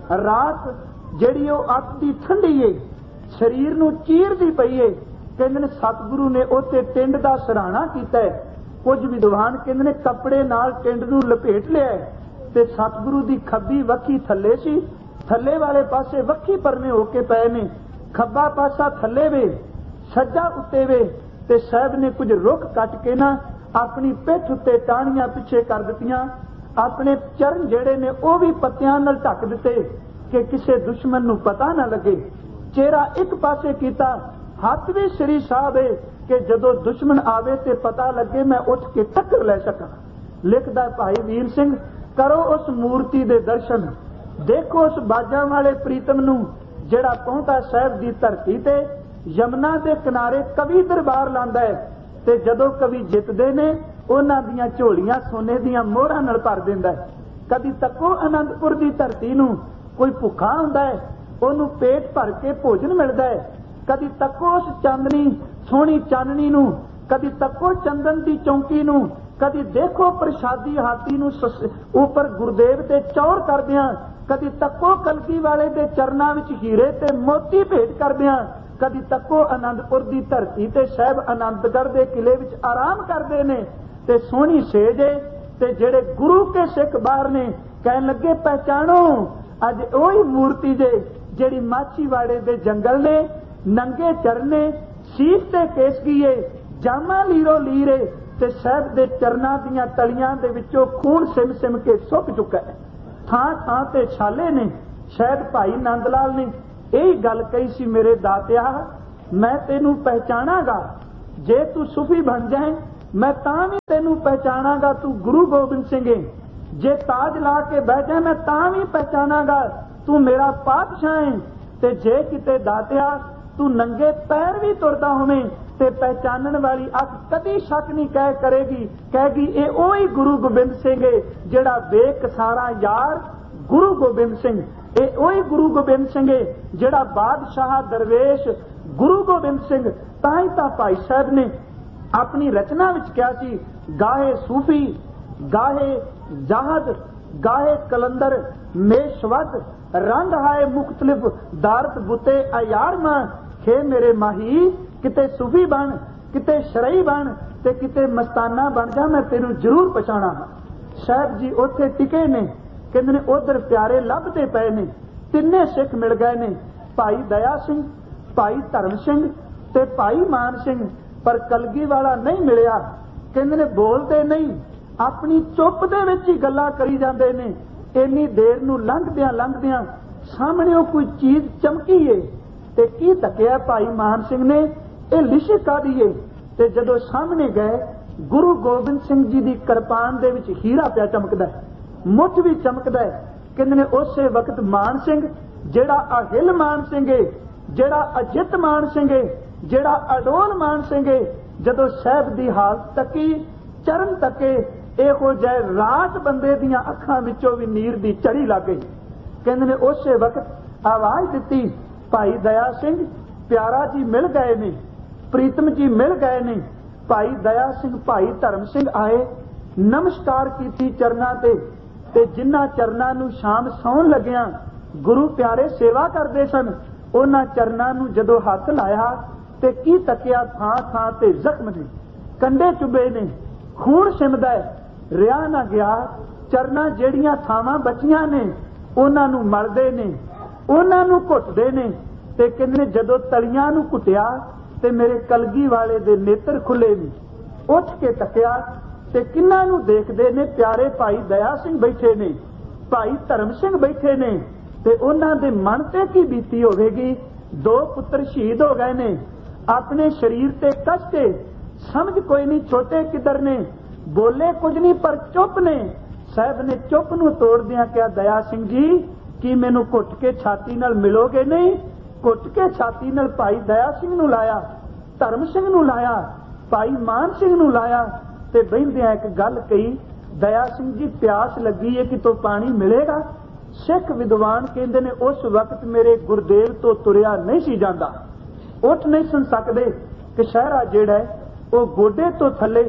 रात जिहड़ी ओ अत दी ठंडी है, शरीर नूं चीरदी पई है। कहंदे ने सतगुरु ने उत्ते टिंड दा सराहना कीता है। कुछ विद्वान कहंदे ने कपड़े नाल टिंड नूं लपेट लिया है ते सतगुरु दी खब्बी वक्खी थल्ले सी, थल्ले वाले पासे वक्खी परने होके पए ने। खब्बा पासा थल्ले वे, सज्जा उत्ते वे। ते साहब ने कुछ रुख कट के ना अपनी पिठ उत्ते टाणियां पिछे कर दित्तियां। अपने चरण जेड़े ने वो भी पत्तियां नाल ढक दिते कि किसी दुश्मन नूं पता ना लगे। चेहरा एक पासे कीता, हथ भी श्री साहब है कि जदों दुश्मन आवे ते पता लगे मैं उठ के टक्कर ले सका। लिखदा भाई वीर सिंह, करो उस मूर्ति दे दर्शन, देखो उस बाजां वाले प्रीतम नूं जेड़ा पहुंचा साहब दी धरती ते यमुना दे किनारे कवि दरबार लांदा है ते जदों कवि जितदे ने उन्हां दीयां झोलियां सोने दीयां मोहरां नाल भर दिंदा है। कदी तको आनंदपुर दी धरती नूं कोई भुखा हुंदा है, ओनूं पेट भर के भोजन मिलदा है। कदी तको उस चांदनी सोहनी चाननी नूं, कदी तको चंदन दी चौंकी नूं, कदी देखो प्रसादी हाथी नूं ऊपर गुरदेव ते चौर करदियां, कदी तको कलगी वाले दे चरनां विच हीरे ते मोती भेंट करदियां, कदी तको आनंदपुर दी धरती ते साहब आनंदगढ़ दे किले विच आराम करदे ने ते सोहनी सेज है ते जेड़े गुरु के सिख बाहर ने। कहन लगे पहचानो अज ओही मूर्ति जे ਜਿਹੜੀ ਮਾਛੀਵਾੜੇ ਦੇ ਜੰਗਲ ਨੇ, ਨੰਗੇ ਚਰਨੇ, ਸੀਸ ਤੇ ਕੇਸਗੀਏ, ਜਾਮਾ ਲੀਰੋ ਲੀਰੇ, ਤੇ ਸਾਹਿਬ ਦੇ ਚਰਨਾਂ ਦੀਆਂ ਤਲੀਆਂ ਦੇ ਵਿੱਚੋਂ ਖੂਨ ਸਿਮ ਸਿਮ ਕੇ ਸੁੱਕ ਚੁੱਕਾ ਹੈ। ਥਾਂ ਥਾਂ ਤੇ ਛਾਲੇ ਨੇ। ਸ਼ਾਇਦ ਭਾਈ ਨੰਦ ਲਾਲ ਨੇ ਇਹ ਗੱਲ ਕਹੀ ਸੀ, ਮੇਰੇ ਦਾਤਿਆ ਮੈਂ ਤੈਨੂੰ ਪਹਿਚਾਣਾਂਗਾ, ਜੇ ਤੂੰ ਸੂਫੀ ਬਣ ਜਾਏ ਮੈਂ ਤਾਂ ਵੀ ਤੈਨੂੰ ਪਹਿਚਾਣਾਂਗਾ ਤੂੰ ਗੁਰੂ ਗੋਬਿੰਦ ਸਿੰਘ ਹੈ। ਜੇ ਤਾਜ ਲਾ ਕੇ ਬਹਿ ਜਾਏ ਮੈਂ ਤਾਂ ਵੀ ਪਹਿਚਾਣਾਂਗਾ ਤੂੰ ਮੇਰਾ ਪਾਤਸ਼ਾਹ ਹੈ। ਤੇ ਜੇ ਕਿਤੇ ਦਾਤਿਆ ਤੂੰ ਨੰਗੇ ਪੈਰ ਵੀ ਤੁਰਦਾ ਹੋਵੇਂ ਤੇ ਪਹਿਚਾਨਣ ਵਾਲੀ ਅੱਖ ਕਦੀ ਸ਼ੱਕ ਨਹੀਂ ਕਰੇਗੀ, ਕਹੇਗੀ ਇਹ ਉਹੀ ਗੁਰੂ ਗੋਬਿੰਦ ਸਿੰਘ ਹੈ ਜਿਹੜਾ ਬੇਕਸਾਰਾ ਯਾਰ ਗੁਰੂ ਗੋਬਿੰਦ ਸਿੰਘ। ਇਹ ਉਹੀ ਗੁਰੂ ਗੋਬਿੰਦ ਸਿੰਘ ਹੈ ਜਿਹੜਾ ਬਾਦਸ਼ਾਹ ਦਰਵੇਸ਼ ਗੁਰੂ ਗੋਬਿੰਦ ਸਿੰਘ। ਤਾਂ ਹੀ ਤਾਂ ਭਾਈ ਸਾਹਿਬ ਨੇ ਆਪਣੀ ਰਚਨਾ ਵਿੱਚ ਕਿਹਾ ਸੀ, ਗਾਹੇ ਸੂਫੀ ਗਾਹੇ ਜਾਹਦ ਗਾਹੇ ਕਲੰਦਰ ਮੇਸ਼ਵਦ ਰੰਗ ਹਾਏ ਮੁਖਤਲਿਫ ਦਾਰਤ ਬੁੱਤੇ ਅਯਾਰ ਮਾਂ। ਖੇ ਮੇਰੇ ਮਾਹੀ ਕਿਤੇ ਸੂਫੀ ਬਣ, ਕਿਤੇ ਸ਼ਰਈ ਬਣ, ਤੇ ਕਿਤੇ ਮਸਤਾਨਾ ਬਣ ਜਾ, ਮੈਂ ਤੈਨੂੰ ਜ਼ਰੂਰ ਪਛਾਣਾ। ਸਾਹਿਬ ਜੀ ਉੱਥੇ ਟਿਕੇ ਨੇ, ਕਹਿੰਦੇ ਨੇ ਉਧਰ ਪਿਆਰੇ ਲੱਭਦੇ ਪਏ ਨੇ। ਤਿੰਨੇ ਸਿੱਖ ਮਿਲ ਗਏ ਨੇ, ਭਾਈ ਦਇਆ ਸਿੰਘ, ਭਾਈ ਧਰਮ ਸਿੰਘ ਤੇ ਭਾਈ ਮਾਨ ਸਿੰਘ, ਪਰ ਕਲਗੀ ਵਾਲਾ ਨਹੀਂ ਮਿਲਿਆ। ਕਹਿੰਦੇ ਨੇ ਬੋਲਦੇ ਨਹੀਂ, ਆਪਣੀ ਚੁੱਪ ਦੇ ਵਿੱਚ ਹੀ ਗੱਲਾਂ ਕਰੀ ਜਾਂਦੇ ਨੇ। ਇੰਨੀ ਦੇਰ ਨੂੰ ਲੰਘਦਿਆਂ ਸਾਹਮਣੇ ਕੋਈ ਚੀਜ਼ ਚਮਕੀ ਏ ਤੇ ਕੀ ਤੱਕਿਆ ਭਾਈ ਮਾਨ ਸਿੰਘ ਨੇ, ਇਹ ਲਿਸ਼ਕ ਕਾਹਦੀ ਏ। ਤੇ ਜਦੋਂ ਸਾਹਮਣੇ ਗਏ, ਗੁਰੂ ਗੋਬਿੰਦ ਸਿੰਘ ਜੀ ਦੀ ਕਿਰਪਾਨ ਦੇ ਵਿੱਚ ਹੀਰਾ ਪਿਆ ਚਮਕਦਾ, ਮੁੱਠ ਵੀ ਚਮਕਦਾ। ਕਹਿੰਦੇ ਨੇ ਉਸੇ ਵਕਤ ਮਾਨ ਸਿੰਘ, ਜਿਹੜਾ ਅਹਿਲ ਮਾਨ ਸਿੰਘ ਏ, ਜਿਹੜਾ ਅਜਿੱਤ ਮਾਨ ਸਿੰਘ ਏ, ਜਿਹੜਾ ਅਡੋਲ ਮਾਨ ਸਿੰਘ ਏ, ਜਦੋਂ ਸਾਹਿਬ ਦੀ ਹਾਲਤ ਤੱਕੀ, ਚਰਨ ਤੱਕੇ, ਇਹੋ ਜਿਹੇ ਰਾਤ ਬੰਦੇ ਦੀਆਂ ਅੱਖਾਂ ਵਿੱਚੋਂ ਵੀ ਨੀਰ ਦੀ ਚੜੀ ਲੱਗ ਗਈ। ਕਹਿੰਦੇ ਨੇ ਉਸੇ ਵਕਤ ਆਵਾਜ਼ ਦਿੱਤੀ, ਭਾਈ ਦਇਆ ਸਿੰਘ ਪਿਆਰਾ ਜੀ ਮਿਲ ਗਏ ਨੇ, ਪ੍ਰੀਤਮ ਜੀ ਮਿਲ ਗਏ ਨੇ। ਭਾਈ ਦਇਆ ਸਿੰਘ ਭਾਈ ਧਰਮ ਸਿੰਘ ਆਏ, ਨਮਸਕਾਰ ਕੀਤੀ ਚਰਨਾਂ ਤੇ ਜਿਨ੍ਹਾਂ ਚਰਨਾਂ ਨੂੰ ਸ਼ਾਮ ਸੌਣ ਲੱਗਿਆਂ ਗੁਰੂ ਪਿਆਰੇ ਸੇਵਾ ਕਰਦੇ ਸਨ, ਉਹਨਾਂ ਚਰਨਾਂ ਨੂੰ ਜਦੋਂ ਹੱਥ ਲਾਇਆ ਤੇ ਕੀ ਤੱਕਿਆ, ਥਾਂ ਥਾਂ ਤੇ ਜ਼ਖਮ ਨੇ, ਕੰਡੇ ਚੁੱਭੇ ਨੇ, ਖੂਨ ਸਿਮਦਾ ਰਿਹਾ ਨਾ ਗਿਆ। ਚਰਨਾਂ ਜਿਹੜੀਆਂ ਥਾਵਾਂ ਬਚੀਆਂ ਨੇ ਉਹਨਾਂ ਨੂੰ ਮਲਦੇ ਨੇ, ਉਹਨਾਂ ਨੂੰ ਘੁੱਟਦੇ ਨੇ। ਤੇ ਕਹਿੰਦੇ ਨੇ ਜਦੋਂ ਤਲੀਆਂ ਨੂੰ ਘੁੱਟਿਆ ਤੇ ਮੇਰੇ ਕਲਗੀ ਵਾਲੇ ਦੇ ਨੇਤਰ ਖੁੱਲੇ ਨੇ। ਉੱਠ ਕੇ ਤੱਕਿਆ ਤੇ ਕਿੰਨਾਂ ਨੂੰ ਦੇਖਦੇ ਨੇ, ਪਿਆਰੇ ਭਾਈ ਦਇਆ ਸਿੰਘ ਬੈਠੇ ਨੇ, ਭਾਈ ਧਰਮ ਸਿੰਘ ਬੈਠੇ ਨੇ। ਤੇ ਉਹਨਾਂ ਦੇ ਮਨ ਤੇ ਕੀ ਬੀਤੀ ਹੋਵੇਗੀ, ਦੋ ਪੁੱਤਰ ਸ਼ਹੀਦ ਹੋ ਗਏ ਨੇ, ਆਪਣੇ ਸਰੀਰ ਤੇ ਕਸ਼ਟ, ਸਮਝ ਕੋਈ ਨਹੀਂ ਛੋਟੇ ਕਿੱਧਰ ਨੇ, ਬੋਲੇ ਕੁਝ ਨਹੀਂ ਪਰ ਚੁੱਪ ਨੇ। ਸਾਹਿਬ ਨੇ ਚੁੱਪ ਨੂੰ ਤੋੜਦਿਆਂ ਕਿਹਾ, ਦਇਆ ਸਿੰਘ ਜੀ ਕੀ ਮੈਨੂੰ ਘੁੱਟ ਕੇ ਛਾਤੀ ਨਾਲ ਮਿਲੋਗੇ? ਨਹੀਂ। ਘੁੱਟ ਕੇ ਛਾਤੀ ਨਾਲ ਭਾਈ ਦਇਆ ਸਿੰਘ ਨੂੰ ਲਾਇਆ, ਧਰਮ ਸਿੰਘ ਨੂੰ ਲਾਇਆ, ਭਾਈ ਮਾਨ ਸਿੰਘ ਨੂੰ ਲਾਇਆ ਤੇ ਬਹਿੰਦਿਆਂ ਇੱਕ ਗੱਲ ਕਹੀ, ਦਇਆ ਸਿੰਘ ਜੀ ਪਿਆਸ ਲੱਗੀ ਹੈ, ਕਿਤੋਂ ਪਾਣੀ ਮਿਲੇਗਾ? ਸਿੱਖ ਵਿਦਵਾਨ ਕਹਿੰਦੇ ਨੇ ਉਸ ਵਕਤ ਮੇਰੇ ਗੁਰਦੇਵ ਤੋਂ ਤੁਰਿਆ ਨਹੀਂ ਸੀ ਜਾਂਦਾ, ਉੱਠ ਨਹੀਂ ਸੁਣ ਸਕਦੇ ਕਿ ਸ਼ਹਿਰਾ ਜਿਹੜਾ ਉਹ ਗੋਡੇ ਤੋਂ ਥੱਲੇ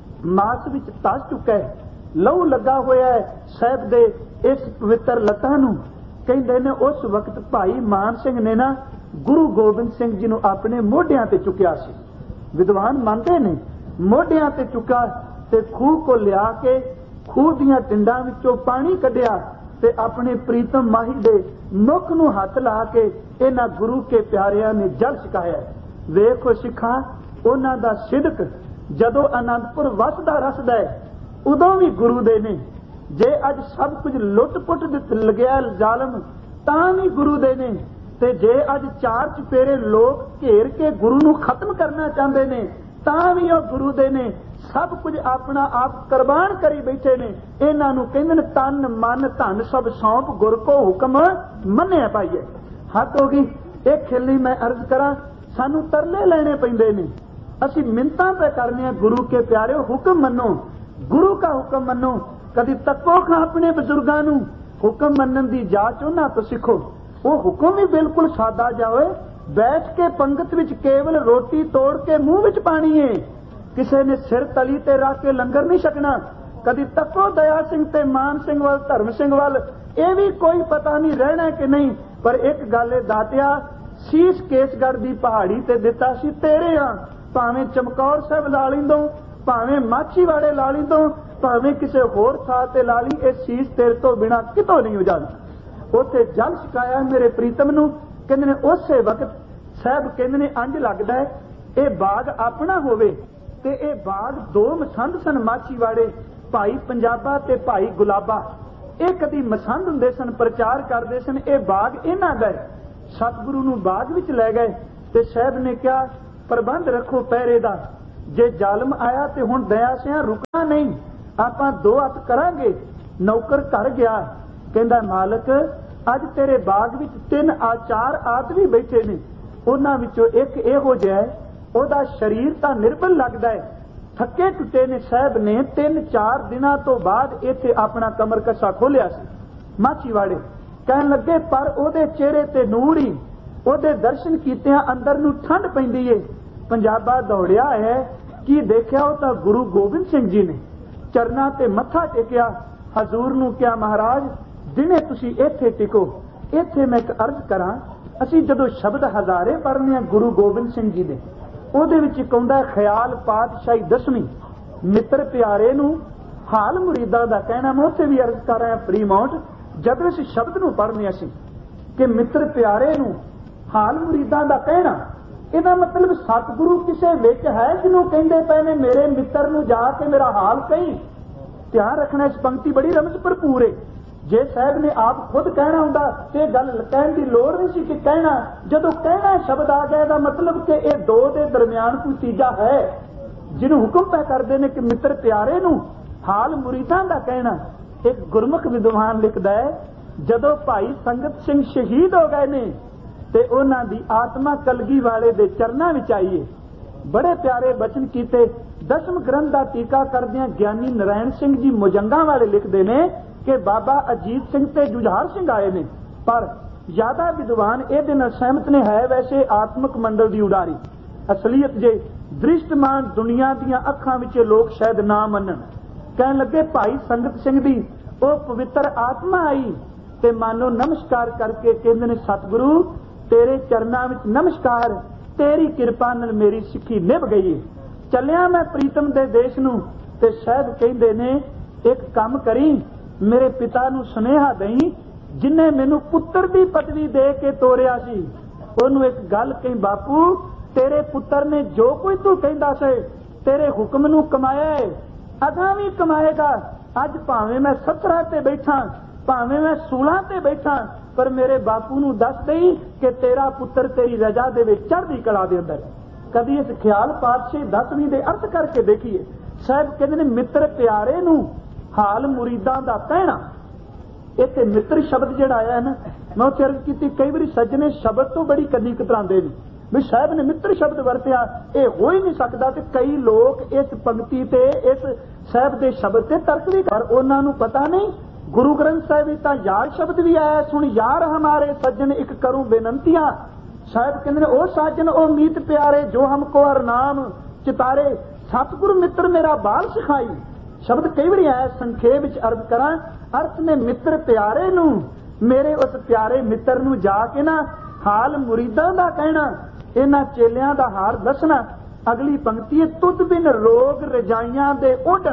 ਮਾਸ ਵਿੱਚ ਧਸ ਚੁੱਕਾ ਹੈ, ਲਹੂ ਲੱਗਾ ਹੋਇਆ ਹੈ ਸਾਹਿਬ ਦੇ ਇਸ ਪਵਿੱਤਰ ਲੱਤਾਂ ਨੂੰ। ਕਹਿੰਦੇ ਨੇ ਉਸ ਵਕਤ ਭਾਈ ਮਾਨ ਸਿੰਘ ਨੇ ਨਾ ਗੁਰੂ ਗੋਬਿੰਦ ਸਿੰਘ ਜੀ ਨੂੰ ਆਪਣੇ ਮੋਢਿਆਂ ਤੇ ਚੁੱਕਿਆ ਸੀ। ਵਿਦਵਾਨ ਮੰਨਦੇ ਨੇ ਮੋਢਿਆਂ ਤੇ ਚੁੱਕਾ ਤੇ ਖੂਹ ਕੋ ਲਿਆ ਕੇ ਖੂਹ ਦੀਆਂ ਟਿੰਡਾਂ ਵਿੱਚੋਂ ਪਾਣੀ ਕੱਢਿਆ ਤੇ ਆਪਣੇ ਪ੍ਰੀਤਮ ਮਾਹੀ ਦੇ ਮੁਖ ਨੂੰ ਹੱਥ ਲਾ ਕੇ ਇਹਨਾਂ ਗੁਰੂ ਕੇ ਪਿਆਰਿਆਂ ਨੇ ਜਲ ਛਕਾਇਆ। ਵੇਖੋ ਸਿੱਖਾਂ, ਉਹਨਾਂ ਦਾ ਸਿਦਕ ਜਦੋਂ ਅਨੰਦਪੁਰ ਵਸਦਾ ਰਸਦਾ ਹੈ ਉਦੋਂ ਵੀ ਗੁਰੂ ਦੇ ਨੇ। ਜੇ ਅੱਜ ਸਭ ਕੁਝ ਲੁੱਟ ਪੁੱਟ ਲੱਗਿਆ ਜ਼ਾਲਮ ਤਾਂ ਵੀ ਗੁਰੂ ਦੇ ਨੇ। ਤੇ ਜੇ ਅੱਜ ਚਾਰ ਚੁਫੇਰੇ ਲੋਕ ਘੇਰ ਕੇ ਗੁਰੂ ਨੂੰ ਖਤਮ ਕਰਨਾ ਚਾਹੁੰਦੇ ਨੇ ਤਾਂ ਵੀ ਉਹ ਗੁਰੂ ਦੇ ਨੇ। ਸਭ ਕੁਝ ਆਪਣਾ ਆਪ ਕੁਰਬਾਨ ਕਰੀ ਬੈਠੇ ਨੇ। ਇਹਨਾਂ ਨੂੰ ਕਹਿੰਦੇ ਨੇ ਤਨ ਮਨ ਧਨ ਸਭ ਸੌਂਪ ਗੁਰ ਕੋ ਹੁਕਮ ਮੰਨਿਆ ਪਾਈਏ। ਹੱਦ ਹੋ ਗਈ। ਇਹ ਖੇਲੀ ਮੈਂ ਅਰਜ਼ ਕਰਾਂ, ਸਾਨੂੰ ਤਰਲੇ ਲੈਣੇ ਪੈਂਦੇ ਨੇ, ਅਸੀਂ ਮਿੰਤਾਂ ਪੈ ਕਰਨੇ ਆ ਗੁਰੂ ਕੇ ਪਿਆਰਿਓ ਹੁਕਮ ਮੰਨੋ, ਗੁਰੂ का ਹੁਕਮ ਮੰਨੋ। ਕਦੀ ਤੱਕੋ ਖਾਂ ਆਪਣੇ ਬਜ਼ੁਰਗਾਂ ਨੂੰ, ਹੁਕਮ ਮੰਨਣ ਦੀ ਜਾਚ ਉਹਨਾਂ ਤੋਂ ਸਿੱਖੋ। ਉਹ ਹੁਕਮ ਵੀ ਬਿਲਕੁਲ ਸਾਦਾ ਜਾਵੇ, ਬੈਠ ਕੇ ਪੰਗਤ ਵਿੱਚ ਕੇਵਲ ਰੋਟੀ ਤੋੜ ਕੇ ਮੂੰਹ ਵਿੱਚ ਪਾਣੀ ਹੈ, ਕਿਸੇ ਨੇ ਸਿਰ ਤਲੀ ਤੇ ਰੱਖ ਕੇ ਲੰਗਰ ਨਹੀਂ ਛਕਣਾ। ਕਦੀ ਤੱਕੋ ਦਇਆ ਸਿੰਘ ਤੇ ਮਾਨ ਸਿੰਘ ਵੱਲ, ਧਰਮ ਸਿੰਘ ਵੱਲ, ਇਹ ਵੀ ਕੋਈ ਪਤਾ ਨਹੀਂ ਰਹਿਣਾ ਕਿ ਨਹੀਂ। ਪਰ ਇੱਕ ਗੱਲ ਇਹ ਦਾਤਿਆ, ਸੀਸ ਕੇਸਗੜ੍ਹ ਦੀ ਪਹਾੜੀ ਤੇ ਦਿੱਤਾ ਸੀ ਤੇਰੇ ਆ, ਭਾਵੇਂ ਚਮਕੌਰ ਸਾਹਿਬ ਲਾ ਲੈਂਦੋ, ਭਾਵੇਂ ਮਾਛੀਵਾੜੇ ਲਾ ਲੈਂਦੋ, ਭਾਵੇਂ ਕਿਸੇ ਹੋਰ ਥਾਂ ਤੇ ਲਾ ਲਈ, ਇਹ ਸੀਸ ਤੇਰੇ ਤੋਂ ਬਿਨਾ ਕਿਤੋਂ ਨਹੀਂ ਉਜਾੜਦਾ। ਉੱਥੇ ਜਲ ਛਕਾਇਆ ਮੇਰੇ ਪ੍ਰੀਤਮ ਨੂੰ। ਕਹਿੰਦੇ ਨੇ ਉਸੇ ਵਕਤ ਸਾਹਿਬ ਕਹਿੰਦੇ ਨੇ ਇੰਜ ਲੱਗਦਾ ਹੈ ਇਹ ਬਾਗ ਆਪਣਾ ਹੋਵੇ। ਤੇ ਇਹ ਬਾਗ ਦੋ ਮਸੰਦ ਸਨ ਮਾਛੀਵਾੜੇ, ਭਾਈ ਪੰਜਾਬਾ ਤੇ ਭਾਈ ਗੁਲਾਬਾ। ਇਹ ਕਦੀ ਮਸੰਦ ਹੁੰਦੇ ਸਨ, ਪ੍ਰਚਾਰ ਕਰਦੇ ਸਨ ਇਹ ਬਾਗ ਇਹਨਾਂ ਦਾ। ਸਤਿਗੁਰੂ ਨੂੰ ਬਾਗ ਵਿੱਚ ਲੈ ਗਏ ਤੇ ਸਾਹਿਬ ਨੇ ਕਿਹਾ ਪ੍ਰਬੰਧ ਰੱਖੋ ਪਹਿਰੇ ਦਾ, ਜੇ ਜ਼ਾਲਮ ਆਇਆ ਤੇ ਹੁਣ ਦਇਆ ਸਿਆਂ ਰੁਕਣਾ ਨਹੀਂ, ਆਪਾਂ ਦੋ ਹੱਥ ਕਰਾਂਗੇ। ਨੌਕਰ ਘਰ ਗਿਆ, ਕਹਿੰਦਾ ਮਾਲਕ ਅੱਜ ਤੇਰੇ ਬਾਗ ਵਿੱਚ 3-4 ਆਦਮੀ ਬੈਠੇ ਨੇ, ਉਹਨਾਂ ਵਿੱਚੋਂ ਇੱਕ ਇਹੋ ਜਿਹਾ ਉਹਦਾ ਸਰੀਰ ਤਾਂ ਨਿਰਬਲ ਲੱਗਦਾ ਹੈ, ਥੱਕੇ ਟੁੱਟੇ ਨੇ। ਸਾਹਿਬ ਨੇ 3-4 ਦਿਨਾਂ ਤੋਂ ਬਾਅਦ ਇੱਥੇ ਆਪਣਾ ਕਮਰ ਕੱਸਾ ਖੋਲਿਆ ਸੀ ਮਾਛੀਵਾੜੇ। ਕਹਿਣ ਲੱਗੇ ਪਰ ਉਹਦੇ ਚਿਹਰੇ ਤੇ ਨੂਰ ਹੀ, ਉਹਦੇ ਦਰਸ਼ਨ ਕੀਤਿਆਂ ਅੰਦਰ ਨੂੰ ਠੰਡ ਪੈਂਦੀ ਏ। ਪੰਜਾਬਾ ਦੌੜਿਆ ਹੈ, ਕੀ ਦੇਖਿਆ ਉਹ ਤਾਂ ਗੁਰੂ ਗੋਬਿੰਦ ਸਿੰਘ ਜੀ ਨੇ। ਚਰਨਾਂ ਤੇ ਮੱਥਾ ਟੇਕਿਆ, ਹਜ਼ੂਰ ਨੂੰ ਕਿਹਾ ਮਹਾਰਾਜ ਦਿਨੇ ਤੁਸੀਂ ਇੱਥੇ ਟਿਕੋ। ਇੱਥੇ ਮੈਂ ਇੱਕ ਅਰਜ਼ ਕਰਾਂ, ਅਸੀਂ ਜਦੋਂ ਸ਼ਬਦ ਹਜ਼ਾਰੇ ਪੜ੍ਹਨੇ ਆ ਗੁਰੂ ਗੋਬਿੰਦ ਸਿੰਘ ਜੀ ਦੇ, ਉਹਦੇ ਵਿੱਚ ਇੱਕ ਆਉਂਦਾ ਖਿਆਲ ਪਾਤਸ਼ਾਹੀ 10ਵੀਂ ਮਿੱਤਰ ਪਿਆਰੇ ਨੂੰ ਹਾਲ ਮੁਰੀਦਾਂ ਦਾ ਕਹਿਣਾ। ਮੈਂ ਉੱਥੇ ਵੀ ਅਰਜ਼ ਕਰ ਰਿਹਾ ਫਰੀਮਾਉਂਟ, ਜਦੋਂ ਇਸ ਸ਼ਬਦ ਨੂੰ ਪੜ੍ਹਨੇ ਅਸੀਂ ਕਿ ਮਿੱਤਰ ਪਿਆਰੇ ਨੂੰ ਹਾਲ ਮੁਰੀਦਾਂ ਦਾ ਕਹਿਣਾ, ਇਹਦਾ ਮਤਲਬ ਸਤਿਗੁਰੂ ਕਿਸੇ ਵਿੱਚ ਹੈ ਜਿਹਨੂੰ ਕਹਿੰਦੇ ਪਏ ਨੇ ਮੇਰੇ ਮਿੱਤਰ ਨੂੰ ਜਾ ਕੇ ਮੇਰਾ ਹਾਲ ਕਹੀ। ਧਿਆਨ ਰੱਖਣਾ, ਇਸ ਪੰਕਤੀ ਬੜੀ ਰਮਜ਼ ਭਰਪੂਰ ਹੈ। ਜੇ ਸਾਹਿਬ ਨੇ ਆਪ ਖੁਦ ਕਹਿਣਾ ਹੁੰਦਾ ਤੇ ਗੱਲ ਕਹਿਣ ਦੀ ਲੋੜ ਨਹੀਂ ਸੀ ਕਿ ਕਹਿਣਾ। ਜਦੋਂ ਕਹਿਣਾ ਸ਼ਬਦ ਆ ਗਿਆ ਇਹਦਾ ਮਤਲਬ ਕਿ ਇਹ ਦੋ ਦੇ ਦਰਮਿਆਨ ਕੋਈ ਤੀਜਾ ਹੈ ਜਿਹਨੂੰ ਹੁਕਮ ਪੈ ਕਰਦੇ ਨੇ ਕਿ ਮਿੱਤਰ ਪਿਆਰੇ ਨੂੰ ਹਾਲ ਮੁਰੀਦਾਂ ਦਾ ਕਹਿਣਾ। ਇੱਕ ਗੁਰਮੁਖ ਵਿਦਵਾਨ ਲਿਖਦਾ ਹੈ ਜਦੋਂ ਭਾਈ ਸੰਗਤ ਸਿੰਘ ਸ਼ਹੀਦ ਹੋ ਗਏ ਨੇ ਤੇ ਉਹਨਾਂ ਦੀ ਆਤਮਾ ਕਲਗੀ ਵਾਲੇ ਦੇ ਚਰਨਾਂ ਵਿੱਚ ਆਈਏ। ਬੜੇ ਪਿਆਰੇ ਬਚਨ ਕੀਤੇ। 10ਵੇਂ ਗ੍ਰੰਥ ਦਾ ਟੀਕਾ ਕਰਦਿਆਂ ਗਿਆਨੀ ਨਰਾਇਣ ਸਿੰਘ ਜੀ ਮੁਜੰਗਾ ਵਾਲੇ ਲਿਖਦੇ ਨੇ ਕਿ ਬਾਬਾ ਅਜੀਤ ਸਿੰਘ ਤੇ ਜੁਝਾਰ ਸਿੰਘ ਆਏ ਨੇ, ਪਰ ਜ਼ਿਆਦਾ ਵਿਦਵਾਨ ਇਹਦੇ ਨਾਲ ਸਹਿਮਤ ਨੇ ਹੈ ਵੈਸੇ ਆਤਮਿਕ ਮੰਡਲ ਦੀ ਉਡਾਰੀ। ਅਸਲੀਅਤ ਜੇ ਦ੍ਰਿਸ਼ਟਮਾਨ ਦੁਨੀਆ ਦੀਆਂ ਅੱਖਾਂ ਵਿੱਚ ਲੋਕ ਸ਼ਾਇਦ ਨਾ ਮੰਨਣ। ਕਹਿਣ ਲੱਗੇ ਭਾਈ ਸੰਗਤ ਸਿੰਘ ਦੀ ਉਹ ਪਵਿੱਤਰ ਆਤਮਾ ਆਈ ਤੇ ਮਾਨੋ ਨਮਸਕਾਰ ਕਰਕੇ ਕਹਿੰਦੇ ਨੇ ਸਤਿਗੁਰੂ ਤੇਰੇ ਚਰਨਾਂ ਵਿੱਚ ਨਮਸਕਾਰ, ਤੇਰੀ ਕਿਰਪਾ ਨਾਲ ਮੇਰੀ ਸਿੱਖੀ ਨਿਭ ਗਈ ਹੈ। ਚੱਲਿਆ ਮੈਂ ਪ੍ਰੀਤਮ ਦੇ ਦੇਸ਼ ਨੂੰ। ਤੇ ਸਾਹਿਬ ਕਹਿੰਦੇ ਨੇ ਇੱਕ ਕੰਮ ਕਰੀ, ਮੇਰੇ ਪਿਤਾ ਨੂੰ ਸੁਨੇਹਾ ਦੇਈ ਜਿਨੇ ਮੈਨੂੰ ਪੁੱਤਰ ਦੀ ਪਦਵੀ ਦੇ ਕੇ ਤੋਰਿਆ ਸੀ, ਉਹਨੂੰ ਇੱਕ ਗੱਲ ਕਹੀ ਬਾਪੂ ਤੇਰੇ ਪੁੱਤਰ ਨੇ ਜੋ ਕੋਈ ਤੂੰ ਕਹਿੰਦਾ ਸੀ ਤੇਰੇ ਹੁਕਮ ਨੂੰ ਕਮਾਇਆ ਹੈ, ਅਗਾਂ ਵੀ ਕਮਾਏਗਾ। ਅੱਜ ਭਾਵੇਂ ਮੈਂ 17 ਤੇ ਬੈਠਾ, ਭਾਵੇਂ ਮੈਂ 16 ਤੇ ਬੈਠਾ, ਪਰ ਮੇਰੇ ਬਾਪੂ ਨੂੰ ਦੱਸ ਦੇਈ ਕਿ ਤੇਰਾ ਪੁੱਤਰ ਤੇਰੀ ਰਜਾ ਦੇ ਵਿੱਚ ਚੜ੍ਹਦੀ ਕਲਾ ਦੇ ਅੰਦਰ। ਕਦੀ ਇਸ ਖਿਆਲ ਪਾਤਸ਼ਾਹੀ 10ਵੀਂ ਦੇ ਅਰਥ ਕਰਕੇ ਦੇਖੀਏ। ਸਾਹਿਬ ਕਹਿੰਦੇ ਨੇ ਮਿੱਤਰ ਪਿਆਰੇ ਨੂੰ ਹਾਲ ਮੁਰੀਦਾਂ ਦਾ ਕਹਿਣਾ। ਇੱਥੇ ਮਿੱਤਰ ਸ਼ਬਦ ਜਿਹੜਾ ਆਇਆ ਹੈ ਨਾ, ਮੈਂ ਉੱਥੇ ਅਰਜ਼ ਕੀਤੀ ਕਈ ਵਾਰੀ ਸੱਜਣੇ ਸ਼ਬਦ ਤੋਂ ਬੜੀ ਕੰਨੀ ਕਤਰਾਉਂਦੇ ਨੇ ਵੀ ਸਾਹਿਬ ਨੇ ਮਿੱਤਰ ਸ਼ਬਦ ਵਰਤਿਆ, ਇਹ ਹੋ ਹੀ ਨਹੀਂ ਸਕਦਾ। ਤੇ ਕਈ ਲੋਕ ਇਸ ਪੰਕਤੀ ਤੇ ਇਸ ਸਾਹਿਬ ਦੇ ਸ਼ਬਦ ਤੇ ਤਰਕ ਵੀ ਕਰ, ਉਹਨਾਂ ਨੂੰ ਪਤਾ ਨਹੀਂ ਗੁਰੂ ਗ੍ਰੰਥ ਸਾਹਿਬ ਵਿੱਚ ਤਾਂ ਯਾਰ ਸ਼ਬਦ ਵੀ ਆਇਆ, ਸੁਣ ਯਾਰ ਹਮਾਰੇ ਸੱਜਣ ਇੱਕ ਕਰੂੰ ਬੇਨੰਤੀਆਂ। ਸਾਹਿਬ ਕਹਿੰਦੇ ਨੇ ਉਹ ਸਾਜਨ ਉਹ ਮੀਤ ਪਿਆਰੇ ਜੋ ਹਮਕੋ ਹਰ ਨਾਮ ਚਿਤਾਰੇ, ਸਤਿਗੁਰੂ ਮਿੱਤਰ ਮੇਰਾ ਬਾਲ ਸਿਖਾਈ। ਸ਼ਬਦ ਕਈ ਵਾਰੀ ਆਇਆ, ਸੰਖੇਪ ਵਿੱਚ ਅਰਜ਼ ਕਰਾਂ, ਅਰਥ ਨੇ ਮਿੱਤਰ ਪਿਆਰੇ ਨੂੰ, ਮੇਰੇ ਉਸ ਪਿਆਰੇ ਮਿੱਤਰ ਨੂੰ ਜਾ ਕੇ ਨਾ ਹਾਲ ਮੁਰੀਦਾਂ ਦਾ ਕਹਿਣਾ, ਇਹਨਾਂ ਚੇਲਿਆਂ ਦਾ ਹਾਲ ਦੱਸਣਾ। ਅਗਲੀ ਪੰਕਤੀ ਹੈ ਤੁਧ ਬਿਨ ਰੋਗ ਰਜਾਈਆਂ ਦੇ ਓਢਣ।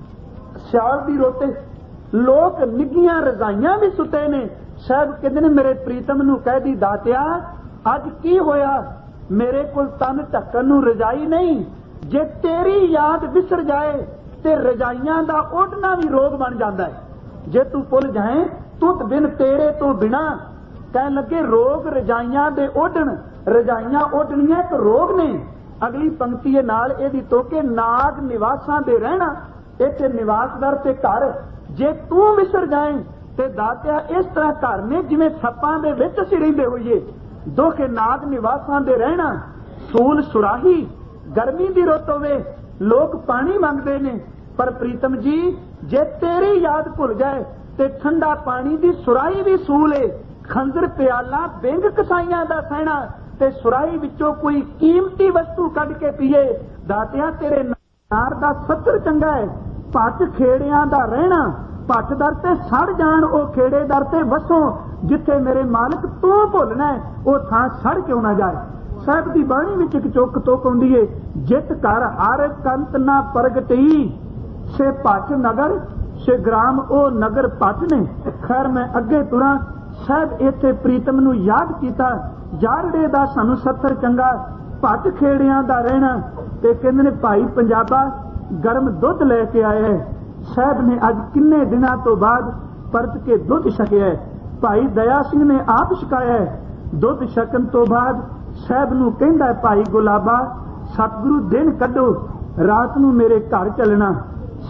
ਸਿਆਲ ਦੀ ਰੋਤੇ ਲੋਕ ਨਿੱਗੀਆਂ ਰਜ਼ਾਈਆਂ ਵੀ ਸੁੱਤੇ ਨੇ। ਸਾਹਿਬ ਕਹਿੰਦੇ ਨੇ ਮੇਰੇ ਪ੍ਰੀਤਮ ਨੂੰ ਕਹਿ ਦੀ ਦਾਤਿਆ ਅੱਜ ਕੀ ਹੋਇਆ, ਮੇਰੇ ਕੋਲ ਤਨ ਢੱਕਣ ਨੂੰ ਰਜਾਈ ਨਹੀਂ। ਜੇ ਤੇਰੀ ਯਾਦ ਵਿਸਰ ਜਾਏ ਤੇ ਰਜਾਈਆਂ ਦਾ ਓਢਣਾ ਵੀ ਰੋਗ ਬਣ ਜਾਂਦਾ ਹੈ। ਜੇ ਤੂੰ ਭੁੱਲ ਜਾਏ ਤੁਧ ਬਿਨ ਤੇਰੇ ਤੋਂ ਬਿਨਾ, ਕਹਿਣ ਲੱਗੇ ਰੋਗ ਰਜਾਈਆਂ ਦੇ ਓਢਣ। ਰਜਾਈਆਂ ਓਢਣੀਆਂ ਇੱਕ ਰੋਗ ਨੇ। ਅਗਲੀ ਪੰਕਤੀ ਨਾਲ ਇਹਦੀ ਤੋਕੇ ਨਾਗ ਨਿਵਾਸਾਂ ਦੇ ਰਹਿਣਾ। ਇੱਥੇ ਨਿਵਾਸਦਰ ਤੇ ਘਰ, ਜੇ ਤੂੰ ਵਿਸਰ ਜਾਏ ਤੇ ਦਾਤਿਆ ਇਸ ਤਰ੍ਹਾਂ ਘਰ ਨੇ ਜਿਵੇਂ ਸੱਪਾਂ ਦੇ ਵਿੱਚ ਅਸੀਂ ਰਹਿੰਦੇ ਹੋਈਏ। ਦੋਖੇ ਨਾਗ ਨਿਵਾਸਾਂ ਦੇ ਰਹਿਣਾ। ਸੂਲ ਸੁਰਾਹੀ, ਗਰਮੀ ਦੀ ਰੁੱਤ ਹੋਵੇ, ਲੋਕ ਪਾਣੀ ਮੰਗਦੇ ਨੇ, ਪਰ ਪ੍ਰੀਤਮ ਜੀ ਜੇ ਤੇਰੀ ਯਾਦ ਭੁੱਲ ਜਾਏ ਤੇ ਠੰਡਾ ਪਾਣੀ ਦੀ ਸੁਰਾਹੀ ਵੀ ਸੂਲ ਏ। ਖੰਜਰ ਪਿਆਲਾ ਬਿੰਗ ਕਸਾਈਆਂ ਦਾ ਸਹਿਣਾ ਤੇ ਸੁਰਾਹੀ ਵਿੱਚੋਂ ਕੋਈ ਕੀਮਤੀ ਵਸਤੂ ਕੱਢ ਕੇ ਪੀਏ। ਦਾਤਿਆ ਤੇਰੇ ਨਾਰ ਦਾ ਸੱਤਰ ਚੰਗਾ ਹੈ। ਪੱਟ ਖੇੜਿਆਂ ਦਾ ਰਹਿਣਾ, ਪੱਟ ਦਰ ਤੇ ਸੜ ਜਾਣ ਉਹ ਖੇੜੇ ਦਰ ਤੇ ਵਸੋਂ। ਜਿੱਥੇ ਮੇਰੇ ਮਾਲਕ ਤੂੰ ਭੁੱਲਣਾ ਉਹ ਥਾਂ ਸੜ ਕਿਉਂ ਨਾ ਜਾਏ। ਸਾਹਿਬ ਦੀ ਬਾਣੀ ਵਿੱਚ ਇੱਕ ਚੁੱਕ ਤੋਕ ਹੁੰਦੀ ਏ, ਜਿਤ ਘਰ ਹਰ ਕੰਤ ਨਾ ਪ੍ਰਗਟੀ, ਸੇ ਪੱਟ ਨਗਰ ਸੇ ਗ੍ਰਾਮ ਉਹ ਨਗਰ ਪੱਟ ਨੇ। ਖੈਰ ਮੈਂ ਅੱਗੇ ਤੁਰਾਂ, ਸਾਹਿਬ ਇੱਥੇ ਪ੍ਰੀਤਮ ਨੂੰ ਯਾਦ ਕੀਤਾ, ਯਾਰੜੇ ਦਾ ਸਾਨੂੰ ਸੱਥਰ ਚੰਗਾ, ਭੱਟ ਖੇੜਿਆਂ ਦਾ ਰਹਿਣਾ। ਤੇ ਕਹਿੰਦੇ ਨੇ ਭਾਈ ਪੰਜਾਬਾ ਗਰਮ ਦੁੱਧ ਲੈ ਕੇ ਆਇਆ ਹੈ। ਸਾਹਿਬ ਨੇ ਅੱਜ ਕਿੰਨੇ ਦਿਨਾਂ ਤੋਂ ਬਾਅਦ ਪਰਤ ਕੇ ਦੁੱਧ ਛਕਿਆ। ਭਾਈ ਦਇਆ ਸਿੰਘ ਨੇ ਆਪ ਛਕਾਇਆ। ਦੁੱਧ ਛਕਣ ਤੋਂ ਬਾਅਦ ਸਾਹਿਬ ਨੂੰ ਕਹਿੰਦਾ ਭਾਈ ਗੁਲਾਬਾ, ਸਤਿਗੁਰੂ ਦਿਨ ਕੱਢੋ, ਰਾਤ ਨੂੰ ਮੇਰੇ ਘਰ ਚੱਲਣਾ।